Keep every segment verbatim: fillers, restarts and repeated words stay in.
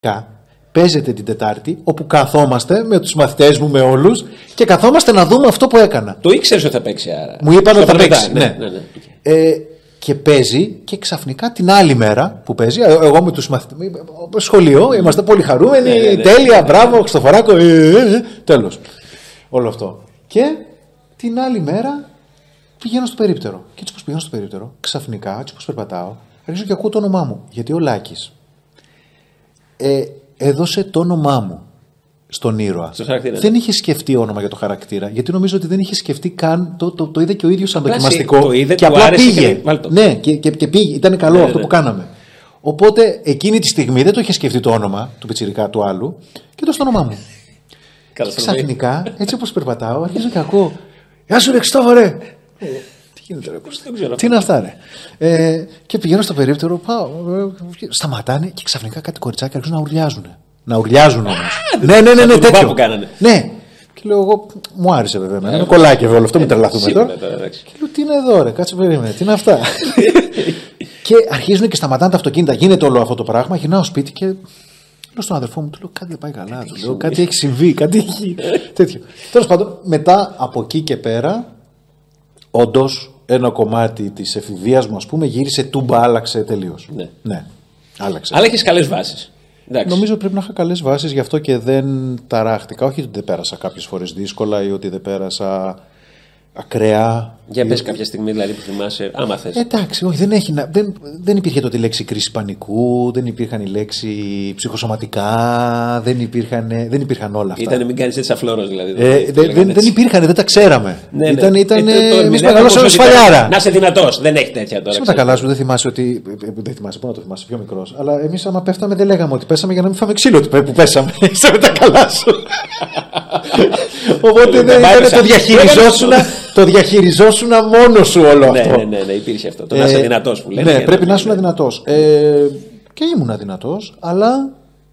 παίζεται την Τετάρτη, όπου καθόμαστε με τους μαθητές μου, με όλους, και καθόμαστε να δούμε αυτό που έκανα. Το ήξερες ότι θα παίξει, άρα. Μου είπαν ότι θα μετά, παίξει. Ναι, Ναι. ναι, ναι. Ε, και παίζει, και ξαφνικά την άλλη μέρα που παίζει, εγώ με τους μαθητές, σχολείο, είμαστε πολύ χαρούμενοι, ναι, ναι, ναι. τέλεια, μπράβο, Χριστοφοράκο, ε, ε, ε, τέλος. Όλο αυτό. Και την άλλη μέρα πηγαίνω στο περίπτερο. Και έτσι πως πηγαίνω στο περίπτερο, ξαφνικά, έτσι πως περπατάω, αρχίζω και ακούω το όνομά μου. Γιατί ο Λάκης ε, έδωσε το όνομά μου στον ήρωα. Δεν είχε σκεφτεί όνομα για το χαρακτήρα, γιατί νομίζω ότι δεν είχε σκεφτεί καν. Το, το, το είδε και ο ίδιος σαν δοκιμαστικό. Το είδε, και απλά πήγε. Και... Ναι, και, και, και πήγε. Ήταν καλό ναι, αυτό ναι. που κάναμε. Οπότε εκείνη τη στιγμή δεν το είχε σκεφτεί το όνομα του πιτσιρικά του άλλου και έδωσε το όνομά μου. Και ξαφνικά, έτσι όπως περπατάω, αρχίζω και ακούω. Γεια σου, ρε Χριστόφορε! Τι γίνεται, ρε Κώστα? Τι είναι αυτά, ρε? Ε, και πηγαίνω στο περίπτερο, πάω, σταματάνε και ξαφνικά κάτι κοριτσάκια αρχίζουν να ουρλιάζουν. Να ουρλιάζουν όμως. Ναι, ναι, ναι, ναι, τέτοιο. Ναι. Και λέω εγώ, μου άρεσε βέβαια. Ένα κολλάκι βέβαια, όλο αυτό, μην τρελαθούμε τώρα. Και λέω, τι είναι εδώ, ρε, κάτσε περίμενε, τι είναι αυτά? Και αρχίζουν και σταματάνε τα αυτοκίνητα, γίνεται όλο αυτό το πράγμα. Γυρνάω σπίτι και λέω στον αδερφό μου, του λέω, κάτι δεν πάει καλά. Του λέω, κάτι έχει συμβεί, κάτι έχει. Τέτοιο. Τέλος πάντων, μετά από εκεί και πέρα, όντως ένα κομμάτι της εφηβείας μου, ας πούμε, γύρισε τούμπα, άλλαξε τελείως. Ναι. Ναι, άλλαξε. Αλλά έχεις καλές βάσεις. Εντάξει. Νομίζω πρέπει να είχα καλές βάσεις, γι' αυτό και δεν ταράχτηκα. Όχι ότι δεν πέρασα κάποιες φορές δύσκολα ή ότι δεν πέρασα ακραία. Για πες ή... κάποια στιγμή δηλαδή που θυμάσαι, άμα θες. Εντάξει, όχι, δεν, έχει, δεν, δεν υπήρχε τότε η λέξη κρίση πανικού, δεν υπήρχαν η λέξη ψυχοσωματικά, δεν υπήρχαν, δεν υπήρχαν όλα αυτά. Ήταν μην κάνεις έτσι αφλόρος δηλαδή. Ε, δεν, δεν, δεν υπήρχαν, δεν τα ξέραμε. Ναι, ναι. Ήταν, ήταν, ε, το, το, εμείς μεγαλώσαμε σφαλιάρα. Να είσαι δυνατός, δεν έχει τέτοια τώρα. Με τα καλά σου, δεν θυμάσαι ότι. Δεν θυμάσαι, πού να το θυμάσαι, πιο μικρός. Αλλά εμείς άμα πέφταμε δεν λέγαμε ότι πέσαμε για να μην φάμε ξύλο που πέσαμε. Είσαι με τα καλά σου. Οπότε δεν το διαχειριζόσουν. Το διαχειριζόσουν μόνος σου όλο αυτό. Ναι, ναι, ναι, υπήρχε αυτό. Το να είσαι δυνατός που λένε. Ναι, πρέπει να είσαι δυνατός. Ε, και ήμουν δυνατός, αλλά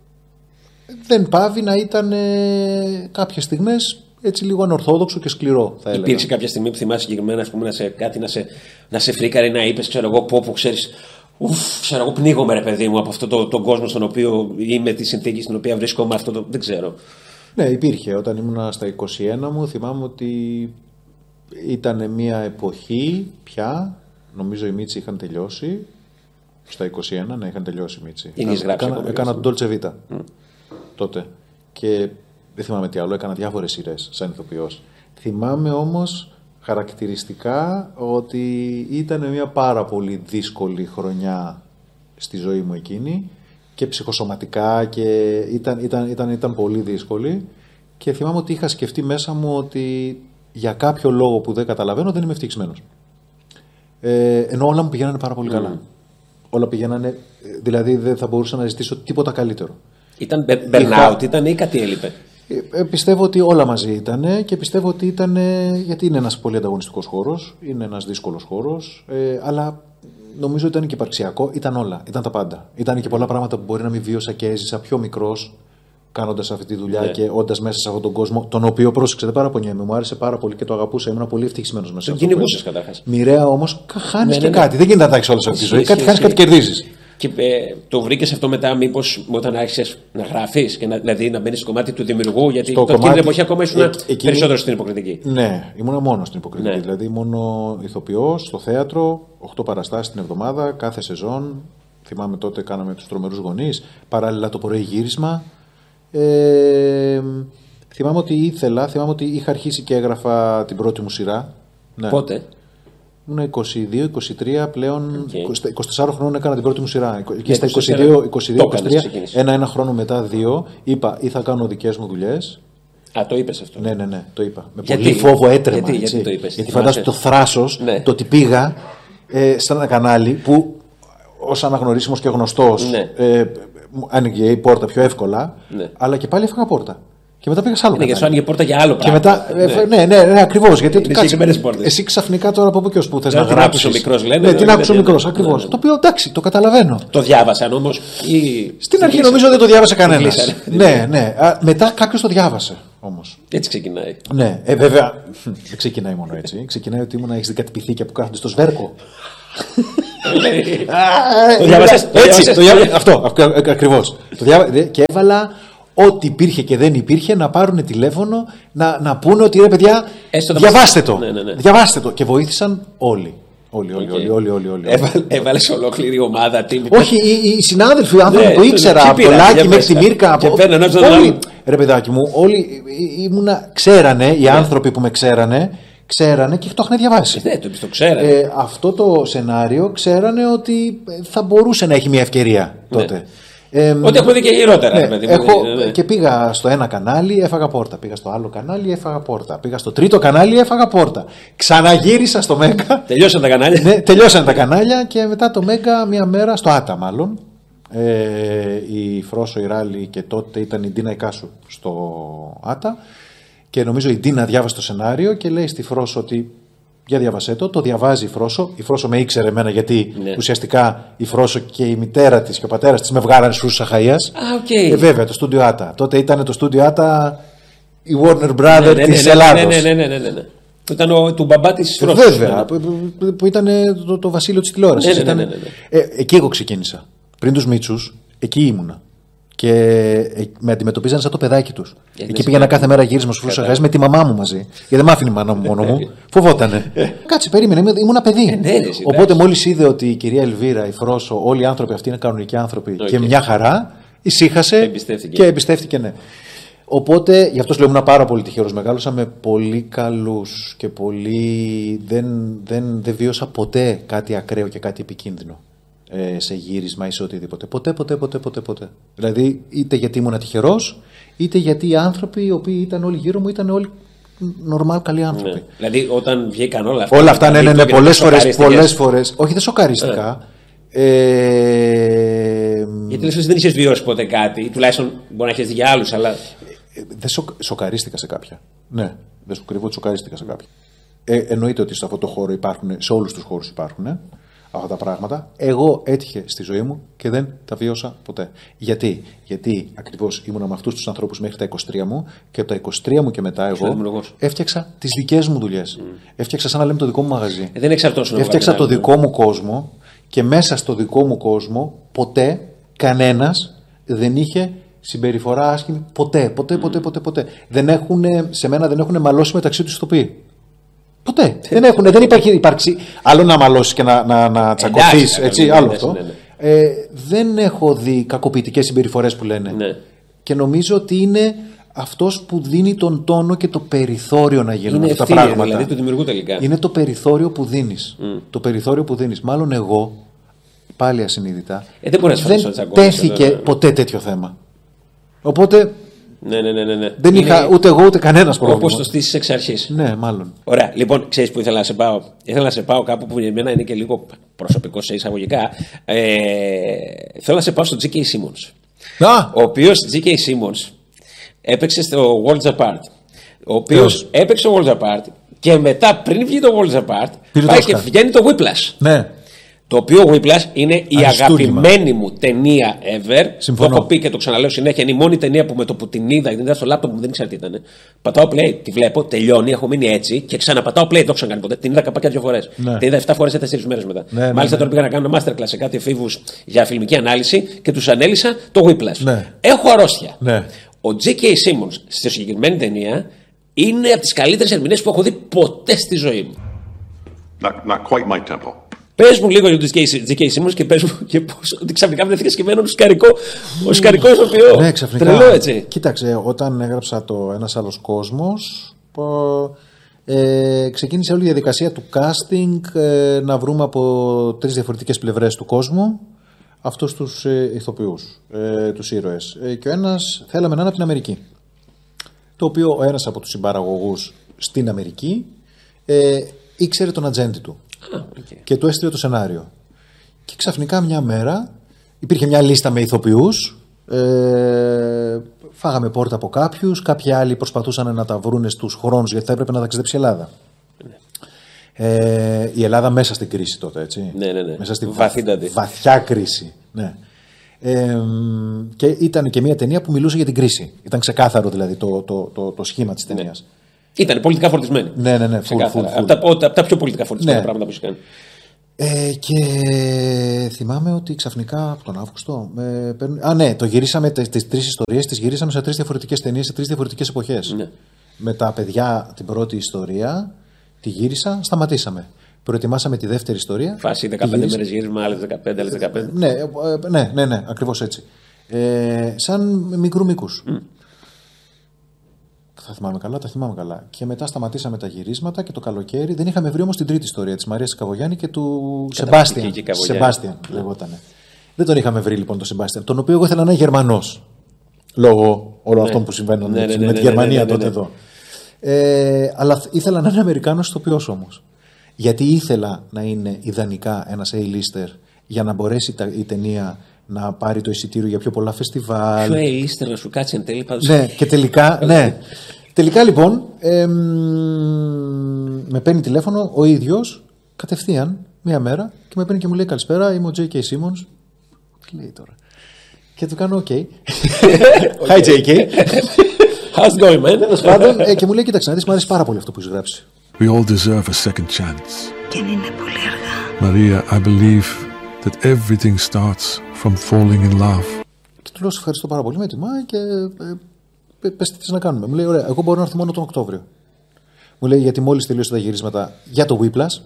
δεν πάβει να ήταν ε, κάποιες στιγμές έτσι λίγο ανορθόδοξο και σκληρό, θα έλεγα. Υπήρξε κάποια στιγμή που θυμάσαι συγκεκριμένα, ας πούμε, να σε, κάτι να σε, να σε φρίκαρε, να είπες, ξέρω εγώ, πω, που ξέρεις. Ουφ, ξέρω εγώ, πνίγομαι ρε παιδί μου από αυτόν τον το κόσμο στον οποίο είμαι, τη συνθήκη στην οποία βρίσκομαι, αυτό το, δεν ξέρω. Ναι, υπήρχε. Όταν ήμουν στα είκοσι ένα μου, θυμάμαι ότι ήταν μια εποχή πια, νομίζω οι Μίτσι είχαν τελειώσει, στα είκοσι ένα, ναι, είχαν τελειώσει οι Μίτσι. Έκανα, έκανα τον Dolce Vita mm. τότε και δεν θυμάμαι τι άλλο, έκανα διάφορες σειρές σαν ηθοποιός. Θυμάμαι όμως χαρακτηριστικά ότι ήταν μια πάρα πολύ δύσκολη χρονιά στη ζωή μου εκείνη και ψυχοσωματικά και ήταν, ήταν, ήταν, ήταν πολύ δύσκολη και θυμάμαι ότι είχα σκεφτεί μέσα μου ότι για κάποιο λόγο που δεν καταλαβαίνω δεν είμαι ευτυχισμένος. Ε, ενώ όλα μου πηγαίνανε πάρα πολύ mm. καλά. Όλα πηγαίνανε, δηλαδή δεν θα μπορούσα να ζητήσω τίποτα καλύτερο. Ήταν burnout, είχα... ήταν ή κάτι έλειπε? Ε, πιστεύω ότι όλα μαζί ήταν και πιστεύω ότι ήταν, γιατί είναι ένας πολύ ανταγωνιστικός χώρος, είναι ένας δύσκολος χώρος, ε, αλλά νομίζω ότι ήταν και υπαρξιακό, ήταν όλα, ήταν τα πάντα. Ήταν και πολλά πράγματα που μπορεί να μην βίωσα και έζησα πιο μικρός, κάνοντας αυτή τη δουλειά yeah. και όντας μέσα σε αυτόν τον κόσμο, τον οποίο πρόσεξε, δεν παραπονιέμαι, μου άρεσε πάρα πολύ και το αγαπούσα, ήμουν πολύ ευτυχισμένος μέσα σε αυτό. Τον κυνηγούσες καταρχάς. Μοιραία όμως, χάνεις ναι, και ναι, ναι. κάτι. Δεν γίνεται να τάξει όλα σε αυτή τη ζωή. Κάτι χάνεις, κάτι κερδίζεις. Και ε, το βρήκες αυτό μετά, μήπως όταν άρχισες να γράφεις, και να, δηλαδή να μπαίνεις στο κομμάτι του δημιουργού, γιατί το κομμάτι... την εποχή ακόμα ήσουν ε, εκείνη... περισσότερο στην υποκριτική. Ναι, ήμουν μόνο στην υποκριτική. Ναι. Δηλαδή, μόνο ηθοποιός στο θέατρο, οκτώ παραστάσεις την εβδομάδα, κάθε σεζόν. Θυμάμαι τότε κάναμε τους Τρομερούς Γονείς, παράλληλα το πρωί γύρισμα. Ε, θυμάμαι ότι ήθελα, θυμάμαι ότι είχα αρχίσει και έγραφα την πρώτη μου σειρά. Ναι. Πότε? Ήμουν είκοσι δύο είκοσι τρία πλέον, okay. είκοσι τέσσερα χρόνων έκανα την πρώτη μου σειρά. Και στα είκοσι δύο είκοσι τρία, ένα-ένα χρόνο μετά, δύο, είπα ή θα κάνω δικές μου δουλειές. Α, το είπες αυτό. Ναι, ναι, ναι, το είπα. Με γιατί? πολύ φόβο έτρεμα. Γιατί, γιατί το είπες? Γιατί φαντάζομαι το θράσος, ναι. το ότι πήγα ε, σε ένα κανάλι που ως αναγνωρίσιμος και γνωστός ναι. ε, άνοιγε η πόρτα πιο εύκολα, ναι. αλλά και πάλι έφαγα πόρτα. Και μετά πήγα σε άλλο ναι, κανάλι. Και σου άνοιγε πόρτα για άλλο πράγμα. Και μετά, ναι, ναι, ναι, ναι ακριβώς. Γιατί είναι κάτσε, εσύ ξαφνικά τώρα από πού και ως πού θες να γράψεις. γράψεις. Ο μικρός, λένε, ναι, την άκουσε ο μικρός, ναι, ακριβώς. Ναι, ναι. Το οποίο εντάξει, το καταλαβαίνω. Το διάβασαν όμως. Ή... Στην αρχή νομίζω δεν το διάβασε κανένας. Ναι, ναι. Μετά κάποιος το διάβασε όμως. Έτσι ξεκινάει. Ναι, ε, βέβαια. Δεν ξεκινάει μόνο έτσι. Ξεκινάει ότι ήμουν, έχεις δει κάτι πυθίκια που κάθονται στο σβέρκο. Έτσι, αυτό ακριβώς. Και έβαλα ό,τι υπήρχε και δεν υπήρχε να πάρουν τηλέφωνο να, να πούνε ότι ρε παιδιά, διαβάστε το. Ναι, ναι, ναι. Διαβάστε το. Και βοήθησαν όλοι. Όλοι, όλοι, okay. όλοι, όλοι, όλοι, όλοι. Έβαλε ολόκληρη ομάδα. Όχι, οι, οι συνάδελφοι, οι άνθρωποι που ήξερα, από το Λάκη μέχρι τη Μύρκα. Από... Όλοι, ρε παιδάκι μου, όλοι ήμουνα, ξέρανε, οι άνθρωποι που με ξέρανε, ξέρανε και το είχαν διαβάσει. Ναι, το, το ξέρανε. Ε, αυτό το σενάριο ξέρανε ότι θα μπορούσε να έχει μια ευκαιρία τότε. Ναι. Ε, Ότι έχουμε δει και χειρότερα. Ναι, δηλαδή, έχω, ναι, ναι. Και πήγα στο ένα κανάλι, έφαγα πόρτα. Πήγα στο άλλο κανάλι, έφαγα πόρτα. Πήγα στο τρίτο κανάλι, έφαγα πόρτα. Ξαναγύρισα στο Μέγκα. Τελειώσαν τα κανάλια. Ναι, τελειώσαν τα κανάλια και μετά το Μέγκα, μία μέρα στο Άτα, μάλλον. Ε, η Φρόσο, η Ράλη και τότε ήταν η Ντίνα Ικάσου στο Άτα. Και νομίζω η Ντίνα διάβασε το σενάριο και λέει στη Φρόσο ότι. Για διαβασέ το, το διαβάζει η Φρόσο. Η Φρόσο με ήξερε εμένα γιατί ναι. ουσιαστικά η Φρόσο και η μητέρα της και ο πατέρας της με βγάλανε στους Αχαΐας. Ah, okay. Ε, βέβαια, το στούντιο Άτα. Τότε ήταν το στούντιο Άτα η Warner Brothers ναι, ναι, της ναι, Ελλάδος. Ναι, ναι, ναι, ναι, ναι, ναι. Που ήταν ο, του μπαμπά της Φρόσος. Βέβαια, ναι. που, που, που ήταν το, το βασίλειο της τηλεόρασης. Ναι, ναι, ναι, ναι, ναι. Ε, εκεί εγώ ξεκίνησα. Πριν τους Μίτσους, εκεί ήμουνα. Και με αντιμετωπίζαν σαν το παιδάκι τους. Ε, εκεί πήγαινα κάθε μέρα γύρισμα στους Φρόσους Αχαΐας με τη μαμά μου μαζί. Γιατί δεν μ' άφηνε η μάνα μου μόνο μου. Φοβότανε. Κάτσε, περίμενε, ήμουν παιδί. Οπότε μόλις είδε ότι η κυρία Ελβίρα, η Φρόσο, όλοι οι άνθρωποι αυτοί είναι κανονικοί άνθρωποι okay. και μια χαρά, ησύχασε εμπιστεύτηκε. και εμπιστεύτηκε, ναι. Οπότε, γι' αυτό σου λέω, ήμουν πάρα πολύ τυχερός. Μεγάλωσα με πολύ καλούς και πολύ. Δεν, δεν, δεν βίωσα ποτέ κάτι ακραίο και κάτι επικίνδυνο. Σε γύρισμα ή σε οτιδήποτε. Ποτέ, ποτέ, ποτέ, ποτέ, ποτέ. Δηλαδή, είτε γιατί ήμουν τυχερός, είτε γιατί οι άνθρωποι οι οποίοι ήταν όλοι γύρω μου ήταν όλοι νορμάλ καλοί άνθρωποι. Ναι. Δηλαδή, όταν βγήκαν όλα αυτά. Όλα αυτά, ναι, ναι, ναι, πολλές φορές, πολλές φορές. Όχι, δεν σοκαρίστηκα. Ε. Ε, γιατί λες, δεν είχες βιώσει ποτέ κάτι, τουλάχιστον μπορεί να έχεις δει για άλλους, αλλά. Δεν σοκ, σοκαρίστηκα σε κάποια. Ναι, δεν σου κρύβω ότι σοκαρίστηκα σε κάποια. Ε, εννοείται ότι σε αυτό το χώρο υπάρχουν, σε όλους τους χώρους υπάρχουν. Αυτά τα πράγματα. Εγώ έτυχε στη ζωή μου και δεν τα βίωσα ποτέ. Γιατί, Γιατί ακριβώς ήμουνα με αυτούς τους ανθρώπους μέχρι τα είκοσι τρία μου και από τα είκοσι τρία μου και μετά εγώ έφτιαξα τις δικές μου δουλειές. Mm. Έφτιαξα σαν να λέμε το δικό μου μαγαζί. Ε, δεν εξαρτώσουν. Έφτιαξα το δικό μου κόσμο και μέσα στο δικό μου κόσμο ποτέ κανένας δεν είχε συμπεριφορά άσχημη. Ποτέ, ποτέ, mm. ποτέ, ποτέ, ποτέ. Δεν έχουν, σε μένα δεν έχουν μαλώσει μεταξύ τους ηθοποιοί. Ποτέ. δεν, έχουν, δεν υπάρχει υπάρξει άλλο να μαλώσεις και να, να, να τσακωθείς. Έτσι, άλλο αυτό. Ναι, ναι. Ε, δεν έχω δει κακοποιητικές συμπεριφορές που λένε. Ναι. Και νομίζω ότι είναι αυτός που δίνει τον τόνο και το περιθώριο να γίνουν είναι αυτά τα πράγματα. Δηλαδή το δημιουργού τελικά. Είναι το περιθώριο που δίνεις. Mm. Το περιθώριο που δίνεις. Μάλλον εγώ, πάλι ασυνείδητα, ε, δεν, δεν τέθηκε εδώ, ποτέ τέτοιο θέμα. Οπότε. Ναι, ναι, ναι, ναι. Δεν είναι είχα ούτε εγώ ούτε κανένας πρόβλημα. Όπως το στήσεις εξ αρχής. Ναι, μάλλον. Ωραία. Λοιπόν, ξέρεις που ήθελα να σε πάω. Ήθελα να σε πάω κάπου που για μένα είναι και λίγο προσωπικό σε εισαγωγικά. Ε, θέλω να σε πάω στο τζι κέι Simmons. Α! Ο οποίος τζι κέι Simmons έπαιξε στο Worlds Apart. Ο οποίος έπαιξε στο Worlds Apart και μετά πριν βγει το Worlds Apart πάει και βγαίνει το Whiplash. Ναι. Το οποίο Whiplash είναι η αγαπημένη μου ταινία ever. Συμφωνώ. Το έχω πει και το ξαναλέω συνέχεια. Είναι η μόνη ταινία που με το που την είδα, την είδα στο λάπτοπ μου, δεν ήξερα τι ήταν. Πατάω play, τη βλέπω, τελειώνει, έχω μείνει έτσι και ξαναπατάω play, δεν το έχω ξανακάνει ποτέ. Την είδα καπάκια δύο φορές. Ναι. Την είδα επτά φορές σε τέσσερις μέρες μετά. Ναι, Μάλιστα ναι, ναι. τώρα πήγα να κάνω ένα masterclass σε κάτι εφήβους για φιλμική ανάλυση και τους ανέλησα το Whiplash. Ναι. Έχω αρρώστια. Ναι. Ο τζι κέι Simmons στη συγκεκριμένη ταινία είναι από τις καλύτερες ερμηνείες που έχω δει ποτέ στη ζωή μου. Not, not quite my tempo. Πες μου λίγο για τον τζι κέι Simmons και πες μου και πώς, ότι ξαφνικά βρέθηκε σκεμμένο σκαρικό, ο σκαρικό ηθοποιό. Ναι, ξαφνικά. Τρελό, έτσι. Κοίταξε, όταν έγραψα το Ένας άλλος κόσμος, ε, ξεκίνησε όλη η διαδικασία του casting, ε, να βρούμε από τρεις διαφορετικές πλευρές του κόσμου αυτούς τους ε, ηθοποιούς, ε, τους ήρωες. Ε, και ο ένας θέλαμε να είναι από την Αμερική. Το οποίο ο ένας από τους συμπαραγωγούς στην Αμερική ε, ήξερε τον ατζέντη του. Okay. Και του έστειλε το σενάριο. Και ξαφνικά μια μέρα υπήρχε μια λίστα με ηθοποιούς. Ε, φάγαμε πόρτα από κάποιους. Κάποιοι άλλοι προσπαθούσαν να τα βρούνε στους χρόνους γιατί θα έπρεπε να ταξιδέψει η Ελλάδα. Ναι. Ε, η Ελλάδα μέσα στην κρίση τότε, έτσι. Ναι, ναι, ναι. Μέσα στην βαθύτατη. βαθιά κρίση. Ναι. Ε, και ήταν και μια ταινία που μιλούσε για την κρίση. Ήταν ξεκάθαρο δηλαδή το, το, το, το σχήμα της ταινίας. Ναι. Ήταν πολιτικά φορτισμένη. Ναι, ναι, ναι. Full, full, full. Από, τα, από τα πιο πολιτικά φορτισμένα ναι. πράγματα που είχε κάνει. Ε, και θυμάμαι ότι ξαφνικά από τον Αύγουστο. Με παίρνουν... Α, ναι, το γυρίσαμε τις τρεις ιστορίες, τις γυρίσαμε σε τρεις διαφορετικές ταινίες, σε τρεις διαφορετικές εποχές. Ναι. Με τα παιδιά την πρώτη ιστορία, τη γύρισα, σταματήσαμε. Προετοιμάσαμε τη δεύτερη ιστορία. Φάση δεκαπέντε μέρες γύρισμα, άλλες δεκαπέντε, άλλες δεκαπέντε. Ναι, ναι, ναι, ναι, ακριβώς έτσι. Ε, σαν μικρού μήκους. Mm. Θα θυμάμαι καλά, τα θυμάμαι καλά. Και μετά σταματήσαμε τα γυρίσματα και το καλοκαίρι δεν είχαμε βρει όμως την τρίτη ιστορία της Μαρίας Καβογιάννη και του Σεμπάστιαν. Σεμπάστιαν λεγότανε. Δεν τον είχαμε βρει λοιπόν τον Σεμπάστιαν, τον οποίο εγώ ήθελα να είναι Γερμανός. Λόγω όλων ναι. αυτών που συμβαίνουν ναι, ναι, ναι, με τη Γερμανία ναι, ναι, ναι, ναι, τότε εδώ. Ε, αλλά ήθελα να είναι Αμερικάνος ηθοποιός όμως. Γιατί ήθελα να είναι ιδανικά ένας A-lister για να μπορέσει τα, η ταινία να πάρει το εισιτήριο για πιο πολλά φεστιβάλ. Πιο A-lister να σου κάτσει εν τέλει πάντως. Ναι, και τελικά, ναι. τελικά λοιπόν εμ, με παίρνει τηλέφωνο ο ίδιος κατευθείαν μία μέρα και με παίρνει και μου λέει καλησπέρα, είμαι ο τζέι κέι Simmons. Τι λέει τώρα. Και του κάνω OK. Hi τζέι κέι. How's it going, man? Τέλος πάντων, ε, και μου λέει κοίταξε να δεις, μου αρέσει πάρα πολύ αυτό που έχεις γράψει. We all deserve a second chance. Και είναι πολύ αργά. Maria, I believe that everything starts from falling in love. Και του λέω σε ευχαριστώ πάρα πολύ, με τιμάει και ε, πες τι θες να κάνουμε. Μου λέει ωραία, εγώ μπορώ να έρθω μόνο τον Οκτώβριο. Μου λέει γιατί μόλις τελείωσε τα γυρίσματα για το Whiplash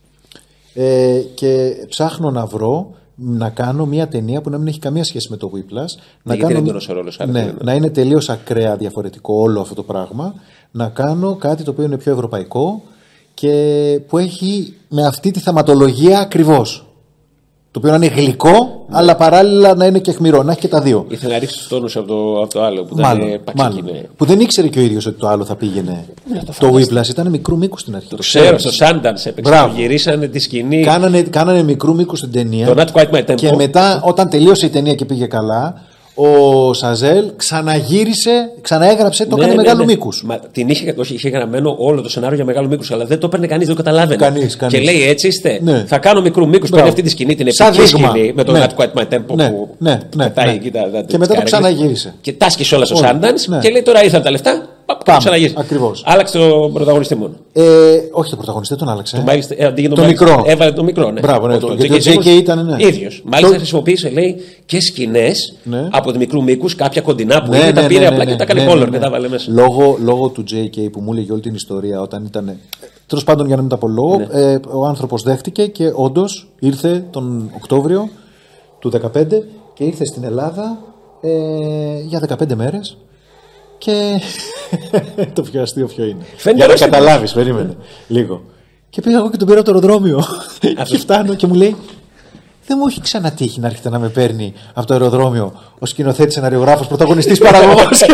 ε, και ψάχνω να βρω να κάνω μια ταινία που να μην έχει καμία σχέση με το Whiplash. Να, κάνω, είναι ρόλος, ναι, να είναι τελείως ακραία διαφορετικό όλο αυτό το πράγμα. Να κάνω κάτι το οποίο είναι πιο ευρωπαϊκό και που έχει με αυτή τη θεματολογία ακριβώς. Το οποίο να είναι γλυκό, ναι. αλλά παράλληλα να είναι και αιχμηρό, να έχει και τα δύο. Ήθελε να ρίξει τους τόνους από το, από το άλλο που μάλλον, ήταν παξικίνε. Που δεν ήξερε και ο ίδιος ότι το άλλο θα πήγαινε. Ναι, το το Whiplash ήταν μικρού μήκου στην αρχή. Το, το ξέρω, στο Sundance έπαιξε. Γυρίσανε τη σκηνή. Κάνανε, κάνανε μικρού μήκου την ταινία. Το Not Quite My Tempo. Και μετά, όταν τελείωσε η ταινία και πήγε καλά, ο Σαζέλ ξαναγύρισε, ξαναέγραψε, το ναι, έκανε ναι, μεγάλου ναι. μήκους. Μα, την είχε, είχε γραμμένο όλο το σενάριο για μεγάλου μήκους, αλλά δεν το έπαιρνε κανείς, δεν το καταλάβαινε. Κανείς, κανείς. Και λέει έτσι είστε. Ναι. Θα κάνω μικρού μήκους. Παίρνει αυτή τη σκηνή, την επική σκηνή με το ναι. Not Quite My Tempo ναι. που ναι. ναι. πετάει ναι. εκεί τα, τα, και μετά το ξαναγύρισε. Και τάσκησε όλα στο Sundance ναι. και λέει τώρα ήρθαν τα λεφτά. Πάμε. Ξαναγύρισε. Ακριβώς. Άλλαξε τον πρωταγωνιστή μόνο. Ε, όχι τον πρωταγωνιστή, τον άλλαξε. Το, μάλιστα, ε, το, το μικρό. Έβαλε το μικρό, ναι. Μπράβο, ναι. Το, το, γιατί ο τζέι κέι ήταν ναι. ίδιος. Μάλιστα το... χρησιμοποίησε, λέει, και σκηνές ναι. από τη μικρού μήκους, κάποια κοντινά που ναι, είναι, ναι, τα πήρε ναι, απλά ναι, και τα έκανε color και τα βάλε μέσα. Λόγω, λόγω του τζέι κέι που μου έλεγε όλη την ιστορία όταν ήταν. Τέλος πάντων, για να μην τα πω λόγο, ναι. ε, ο άνθρωπος δέχτηκε και όντως ήρθε τον Οκτώβριο του δεκαπέντε και ήρθε στην Ελλάδα ε, για δεκαπέντε μέρες. Και το πιο αστείο ποιο είναι. Φαίνεται για να καταλάβεις, περίμενε λίγο. Και πήγα εγώ και τον πήρα από το αεροδρόμιο. Και φτάνω και μου λέει: δεν μου έχει ξανατύχει να έρχεται να με παίρνει από το αεροδρόμιο ο σκηνοθέτης, σεναριογράφος, πρωταγωνιστής, παραγωγός.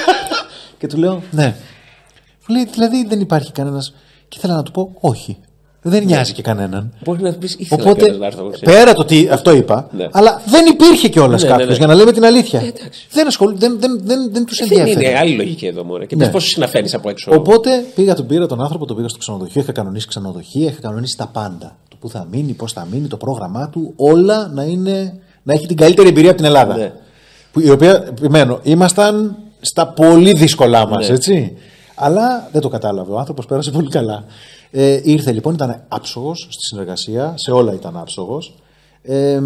Και του λέω: ναι. Μου λέει: δηλαδή δεν υπάρχει κανένας. Και ήθελα να του πω: όχι. Δεν νοιάζει και κανέναν. Μπορεί να πει: ήθελα οπότε, να έρθω, πέρα το τι αυτό είπα, ναι. αλλά δεν υπήρχε κιόλας ναι, κάποιος ναι, ναι. για να λέμε την αλήθεια. Ε, δεν, ασχολ, δεν, δεν, δεν, δεν τους ενδιαφέρει. Είναι άλλη λογική εδώ, μωρέ. Και ναι. πώς συναφέρεις από έξω. Οπότε πήγα, τον πήρα τον άνθρωπο, τον πήγα στο ξενοδοχείο. Είχα κανονίσει ξενοδοχείο, είχα κανονίσει τα πάντα. Το που θα μείνει, πώς θα μείνει, το πρόγραμμά του, όλα να, είναι, να έχει την καλύτερη εμπειρία από την Ελλάδα. Ναι. Που, η οποία, επιμένω, ήμασταν στα πολύ δύσκολά μας, ναι. έτσι. Αλλά δεν το κατάλαβε. Ο άνθρωπος πέρασε πολύ καλά. Ε, ήρθε λοιπόν, ήταν άψογος στη συνεργασία, σε όλα ήταν άψογος. Ε,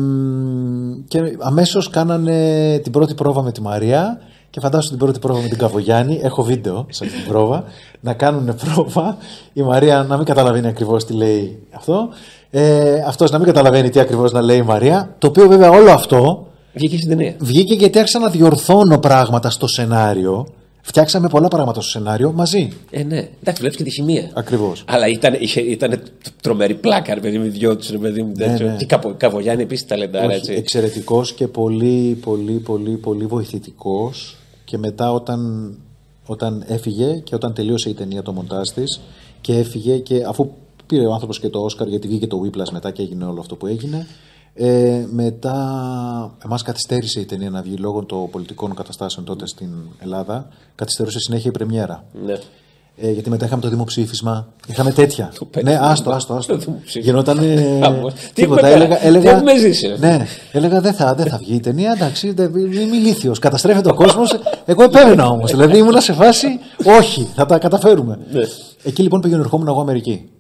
και αμέσως κάνανε την πρώτη πρόβα με τη Μαρία. Και φαντάσου την πρώτη πρόβα με την Καβογιάννη. Έχω βίντεο σε αυτή την πρόβα. Να κάνουν πρόβα. Η Μαρία να μην καταλαβαίνει ακριβώς τι λέει αυτό. Ε, αυτός να μην καταλαβαίνει τι ακριβώς να λέει η Μαρία. Το οποίο βέβαια όλο αυτό βγήκε στην ταινία. Βγήκε γιατί άρχισα να διορθώνω πράγματα στο σενάριο. Φτιάξαμε πολλά πράγματα στο σενάριο μαζί. Ε, ναι. Εντάξει, βλέπει και τη χημεία. Ακριβώς. Αλλά ήταν, είχε, ήταν τρομερή πλάκα, ρε παιδί μου, δυο του, ρε παιδί μου. Ναι, ναι. Και Καβογιάννη επίσης ταλεντάρα, έτσι. Εξαιρετικός και πολύ, πολύ, πολύ, πολύ βοηθητικός. Και μετά όταν, όταν έφυγε και όταν τελείωσε η ταινία το μοντάζ της και έφυγε και αφού πήρε ο άνθρωπος και το Όσκαρ γιατί βγήκε το Whiplash μετά και έγινε όλο αυτό που έγινε. Ε, μετά εμάς καθυστέρησε η ταινία να βγει λόγω των πολιτικών καταστάσεων τότε στην Ελλάδα. Καθυστερούσε συνέχεια η πρεμιέρα. Ναι. Ε, γιατί μετά είχαμε το δημοψήφισμα. Είχαμε τέτοια. Ναι, άστο, άστο, άστο. Γινόταν. Τίποτα. Έλεγα. έλεγα ναι, έλεγα δεν θα, δεν θα βγει η ταινία. Εντάξει, είμαι ηλίθιος. Καταστρέφεται ο κόσμος. Εγώ επέβαινα όμως. Δηλαδή ήμουνα σε φάση. Όχι, θα τα καταφέρουμε. Εκεί λοιπόν πήγαινε ερχόμουν εγώ Αμερική.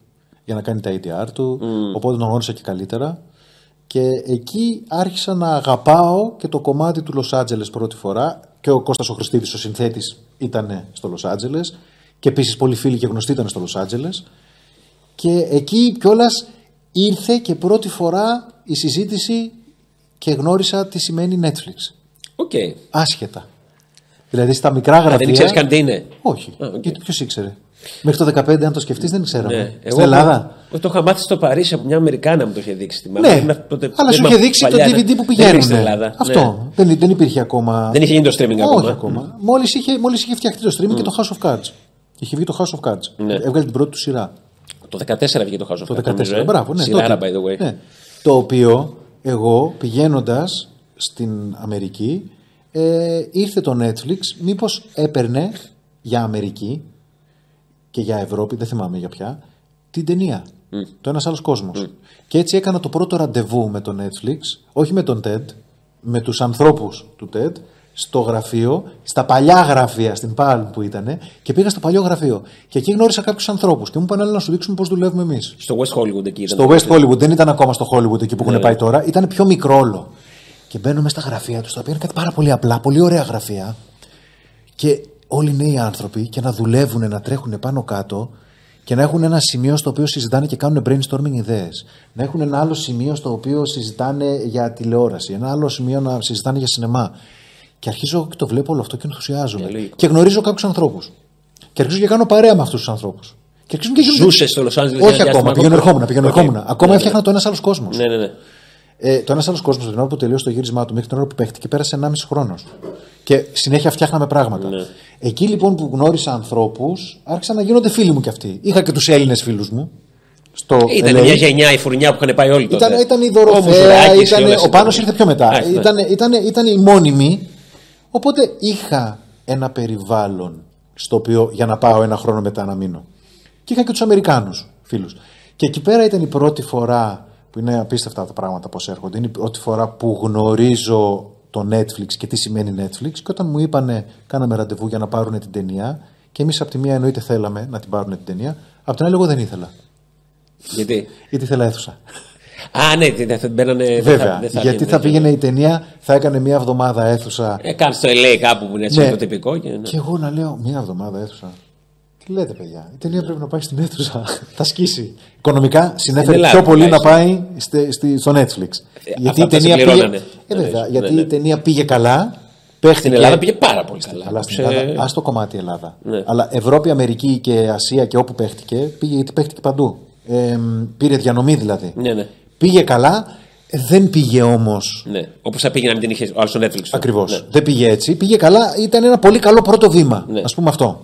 για να κάνει τα έι ντι αρ του, Mm. οπότε τον γνώρισα και καλύτερα. Και εκεί άρχισα να αγαπάω και το κομμάτι του Λος Άντζελες πρώτη φορά. Και ο Κώστας ο Χριστίδης, ο συνθέτης, ήταν στο Λος Άντζελες. Και επίσης πολλοί φίλοι και γνωστοί ήταν στο Λος Άντζελες. Και εκεί κιόλας ήρθε και πρώτη φορά η συζήτηση και γνώρισα τι σημαίνει Netflix. Okay. Άσχετα. Δηλαδή στα μικρά γραφεία. Δεν ήξερες καν τι είναι. Όχι. Ah, okay. Γιατί ποιος ήξερε. Μέχρι το δεκαπέντε, αν το σκεφτείς, δεν ξέραμε. Ναι. Στην Εγώ Ελλάδα. Το, το είχα μάθει στο Παρίσι από μια Αμερικάνα μου το είχε δείξει. Ναι, τότε, αλλά σου είχε δείξει παλιά, το ντι βι ντι που πηγαίνουν. Στην Ελλάδα. Αυτό. Ναι. Δεν, δεν υπήρχε ακόμα. Δεν είχε γίνει το streaming ακόμα. Όχι ακόμα. Mm. Μόλις είχε, μόλις είχε φτιαχτεί το streaming mm. και το House of Cards. Είχε βγει το House of Cards. Ναι. Έβγαλε την πρώτη του σειρά. Το δεκατέσσερα βγήκε το House of Cards. Το δεκατέσσερα, μπράβο. Ναι, σειράρα, by the way. Ναι. Το οποίο εγώ πηγαίνοντας στην Αμερική ε, ήρθε το Netflix, μήπως έπαιρνε για Αμερική και για Ευρώπη, δεν θυμάμαι για ποια, την ταινία. Mm. Το Ένας Άλλος Κόσμος. Mm. Και έτσι έκανα το πρώτο ραντεβού με το Netflix, όχι με τον TED, με τους ανθρώπους του TED, στο γραφείο, στα παλιά γραφεία, στην Palm που ήταν, και πήγα στο παλιό γραφείο. Και εκεί γνώρισα κάποιους ανθρώπους και μου είπαν να σου δείξουμε πώς δουλεύουμε εμείς. Στο West Hollywood εκεί ήταν. Στο West Hollywood, δεν ήταν ακόμα στο Hollywood εκεί που έχουν ναι. πάει τώρα, ήταν πιο μικρό όλο. Και μπαίνουμε στα γραφεία τους, τα οποία είναι κάτι πάρα πολύ απλά, πολύ ωραία γραφεία. Και όλοι νέοι άνθρωποι και να δουλεύουν, να τρέχουν πάνω κάτω και να έχουν ένα σημείο στο οποίο συζητάνε και κάνουν brainstorming ιδέες. Να έχουν ένα άλλο σημείο στο οποίο συζητάνε για τηλεόραση, ένα άλλο σημείο να συζητάνε για σινεμά. Και αρχίζω και το βλέπω όλο αυτό και ενθουσιάζομαι. Yeah, και γνωρίζω κάποιους ανθρώπους. Και αρχίζω και κάνω παρέα με αυτούς τους ανθρώπους. Ζούσε στο Λος Άντζελες. Όχι ακόμα, πηγαίνω ερχόμουν. Πηγαίνω okay. ερχόμουν. Ακόμα ναι, έφτιαχνα ναι. το Ένας Άλλος Κόσμος. Ναι, ναι, ναι. Ε, το Ένας Άλλος Κόσμος, την ώρα που τελείωσε το γύρισμά του, μέχρι την ώρα που παίχτηκε, πέρασε ενάμιση χρόνος. Και συνέχεια φτιάχναμε πράγματα. Ναι. Εκεί λοιπόν που γνώρισα ανθρώπους, άρχισαν να γίνονται φίλοι μου κι αυτοί. Είχα και τους Έλληνες φίλους μου. Στο ήταν ελ έι. Μια γενιά, η φουρνιά που είχαν πάει όλοι τότε. Ήταν, ήταν η Δωροθέα, ήταν, ο Πάνος ήρθε πιο μετά. Ά, ήταν, ναι. ήταν, ήταν οι μόνιμοι. Οπότε είχα ένα περιβάλλον στο οποίο για να πάω ένα χρόνο μετά να μείνω. Και είχα και τους Αμερικάνους φίλους. Και εκεί πέρα ήταν η πρώτη φορά, που είναι απίστευτα τα πράγματα πώς έρχονται, είναι η πρώτη φορά που γνωρίζω το Netflix και τι σημαίνει Netflix. Και όταν μου είπανε, κάναμε ραντεβού για να πάρουν την ταινία, και εμείς από τη μία εννοείται θέλαμε να την πάρουν την ταινία, από την άλλη εγώ δεν ήθελα. Γιατί? Γιατί ήθελα αίθουσα. Α, ναι, δεν μπαίνανε. Βέβαια, δεν θα, δεν γιατί θα, θα πήγαινε η ταινία, θα έκανε μία εβδομάδα αίθουσα. Ε, κάνει στο ελ έι κάπου που είναι έτσι, ναι. το τυπικό. Και, ναι. και εγώ να λέω μία εβδομάδα αίθουσα. Τι λέτε, παιδιά, η ταινία πρέπει να πάει στην αίθουσα. Θα σκίσει. Οικονομικά συνέφερε Ελλάδα, πιο πολύ να πάει στη, στη, στο Netflix. Ε, γιατί η ταινία πήγε. Ε, βέβαια, γιατί ναι, ναι. η ταινία πήγε καλά. Παίχτηκε... Στην Ελλάδα πήγε πάρα πολύ καλά. Αλλά στην Ελλάδα, ας το κομμάτι Ελλάδα. Ναι. Αλλά Ευρώπη, Αμερική και Ασία και όπου παίχτηκε, πήγε γιατί παίχτηκε παντού. Ε, πήρε διανομή δηλαδή. Ναι, ναι. Πήγε καλά, δεν πήγε όμως. Ναι. Όπως θα πήγε να μην την είχε ο άλλος στο Netflix. Ακριβώς. Ναι. Δεν πήγε έτσι. Πήγε καλά, ήταν ένα πολύ καλό πρώτο βήμα. Ναι. Ας πούμε αυτό.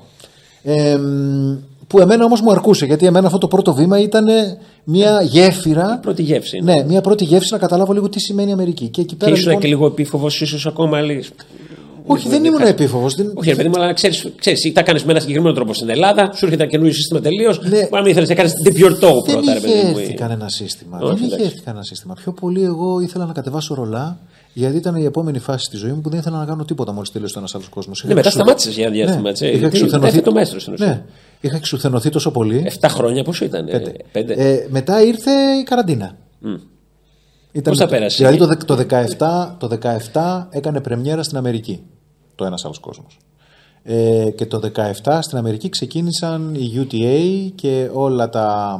Ε, που εμένα όμως μου αρκούσε, γιατί εμένα αυτό το πρώτο βήμα ήταν μια γέφυρα. Η πρώτη γεύση. Ναι, μια πρώτη γεύση να καταλάβω λίγο τι σημαίνει Αμερική. Και εκεί πέρα. Και ήσουν λοιπόν... και λίγο επίφοβος, ίσως ακόμα λίγες. Όχι, δεν ήμουν επίφοβος. Δεν... Όχι, παιδί μου, αλλά ξέρεις, ξέρεις, τα κάνεις με ένα συγκεκριμένο τρόπο στην Ελλάδα, σου έρχεται ένα καινούριο σύστημα τελείως. Ναι. Μα μην ήθελες να κάνεις την πιορτό πρώτα, ρε παιδί μου. Δεν είχε κανένα σύστημα. Όχι, δεν είχε έρθει κανένα σύστημα. Πιο πολύ εγώ ήθελα να κατεβάσω ρολά, γιατί ήταν η επόμενη φάση στη ζωή μου που δεν ήθελα να κάνω τίποτα μόλις τελείωσε το Ένας Άλλος Κόσμος. Ναι, μετά σταμάτησες για ένα διάστημα. Ναι. Είχα εξουθενωθεί το μέστρο στην ουσία. Ναι. Είχα εξουθενωθεί τόσο πολύ. Εφτά χρόνια πόσο ήταν, Πέντε. Πέντε. Ε, μετά ήρθε η καραντίνα. Mm. Ήταν, πώς θα πέρασε? Δηλαδή το, το, δεκαεπτά, το δεκαεπτά έκανε πρεμιέρα στην Αμερική το Ένας Άλλος Κόσμος. Ε, και το δεκαεπτά στην Αμερική ξεκίνησαν οι γιου τι έι και όλα τα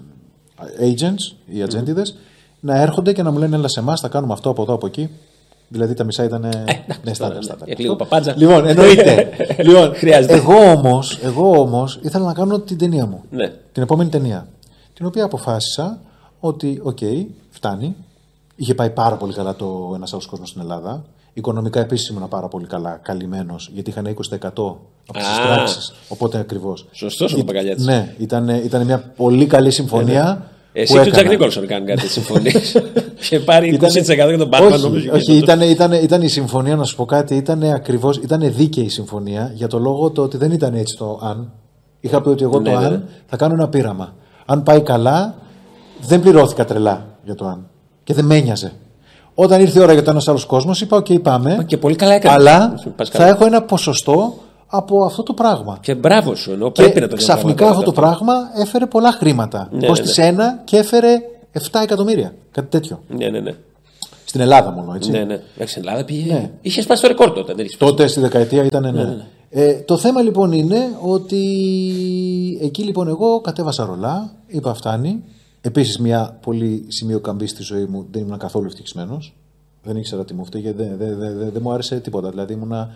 agents, οι ατζέντιδες, mm. να έρχονται και να μου λένε έλα σε εμάς, θα κάνουμε αυτό από εδώ από εκεί. Δηλαδή τα μισά ήταν. Ε, ναι, στάντα, στάντα. Λίγο παπάντζα. Λοιπόν, εννοείται. Λοιπόν, χρειάζεται. Εγώ όμως, εγώ όμως ήθελα να κάνω την ταινία μου. Ναι. Την επόμενη ταινία. Την οποία αποφάσισα ότι, οκ, okay, φτάνει. Είχε πάει πάρα πολύ καλά το Ένας Άλλος Κόσμος στην Ελλάδα. Οικονομικά επίσης ήμουν πάρα πολύ καλά, καλυμμένος, γιατί είχαν είκοσι τοις εκατό από τις εισπράξεις. Οπότε ακριβώς. Σωστός ο Παπαγκαλιάτης. Ναι, ήταν, ήταν μια πολύ καλή συμφωνία. Εσύ και ο Τζακ Νίκολσον κάνουν κάτι συμφωνίες. Είχε πάρει είκοσι τοις εκατό για τον Batman. Όχι, όχι ήταν, ήταν, ήταν η συμφωνία, να σου πω κάτι, ήταν ακριβώς, ήταν δίκαιη η συμφωνία για το λόγο το ότι δεν ήταν έτσι το αν. Είχα πει ότι εγώ ναι, το ναι. αν θα κάνω ένα πείραμα. Αν πάει καλά, δεν πληρώθηκα τρελά για το αν. Και δεν με ένοιαζε. Όταν ήρθε η ώρα για το Ένας Άλλος Κόσμος, είπα: οκ, okay, πάμε. Και πολύ καλά έκανε. Αλλά θα έχω ένα ποσοστό από αυτό το πράγμα. Και μπράβο σου, ενώ και πρέπει να το ξαφνικά αυτό το πράγμα έφερε πολλά χρήματα. Ναι, Κόστησε ναι, ναι. ένα και έφερε επτά εκατομμύρια. Κάτι τέτοιο. Ναι, ναι, ναι. Στην Ελλάδα μόνο, έτσι. Ναι, ναι. Στην Ελλάδα πήγε. Ναι. Είχε σπάσει το ρεκόρ τότε. Δεν τότε στη δεκαετία ήταν ναι. ναι, ναι. Ε, το θέμα λοιπόν είναι ότι εκεί λοιπόν εγώ κατέβασα ρολά, είπα φτάνει. Επίσης μια πολύ σημείο καμπή στη ζωή μου, δεν ήμουν καθόλου ευτυχισμένος. Δεν ήξερα τι μου φταίει, δεν δε, δε, δε, δε μου άρεσε τίποτα. Δηλαδή ήμουνα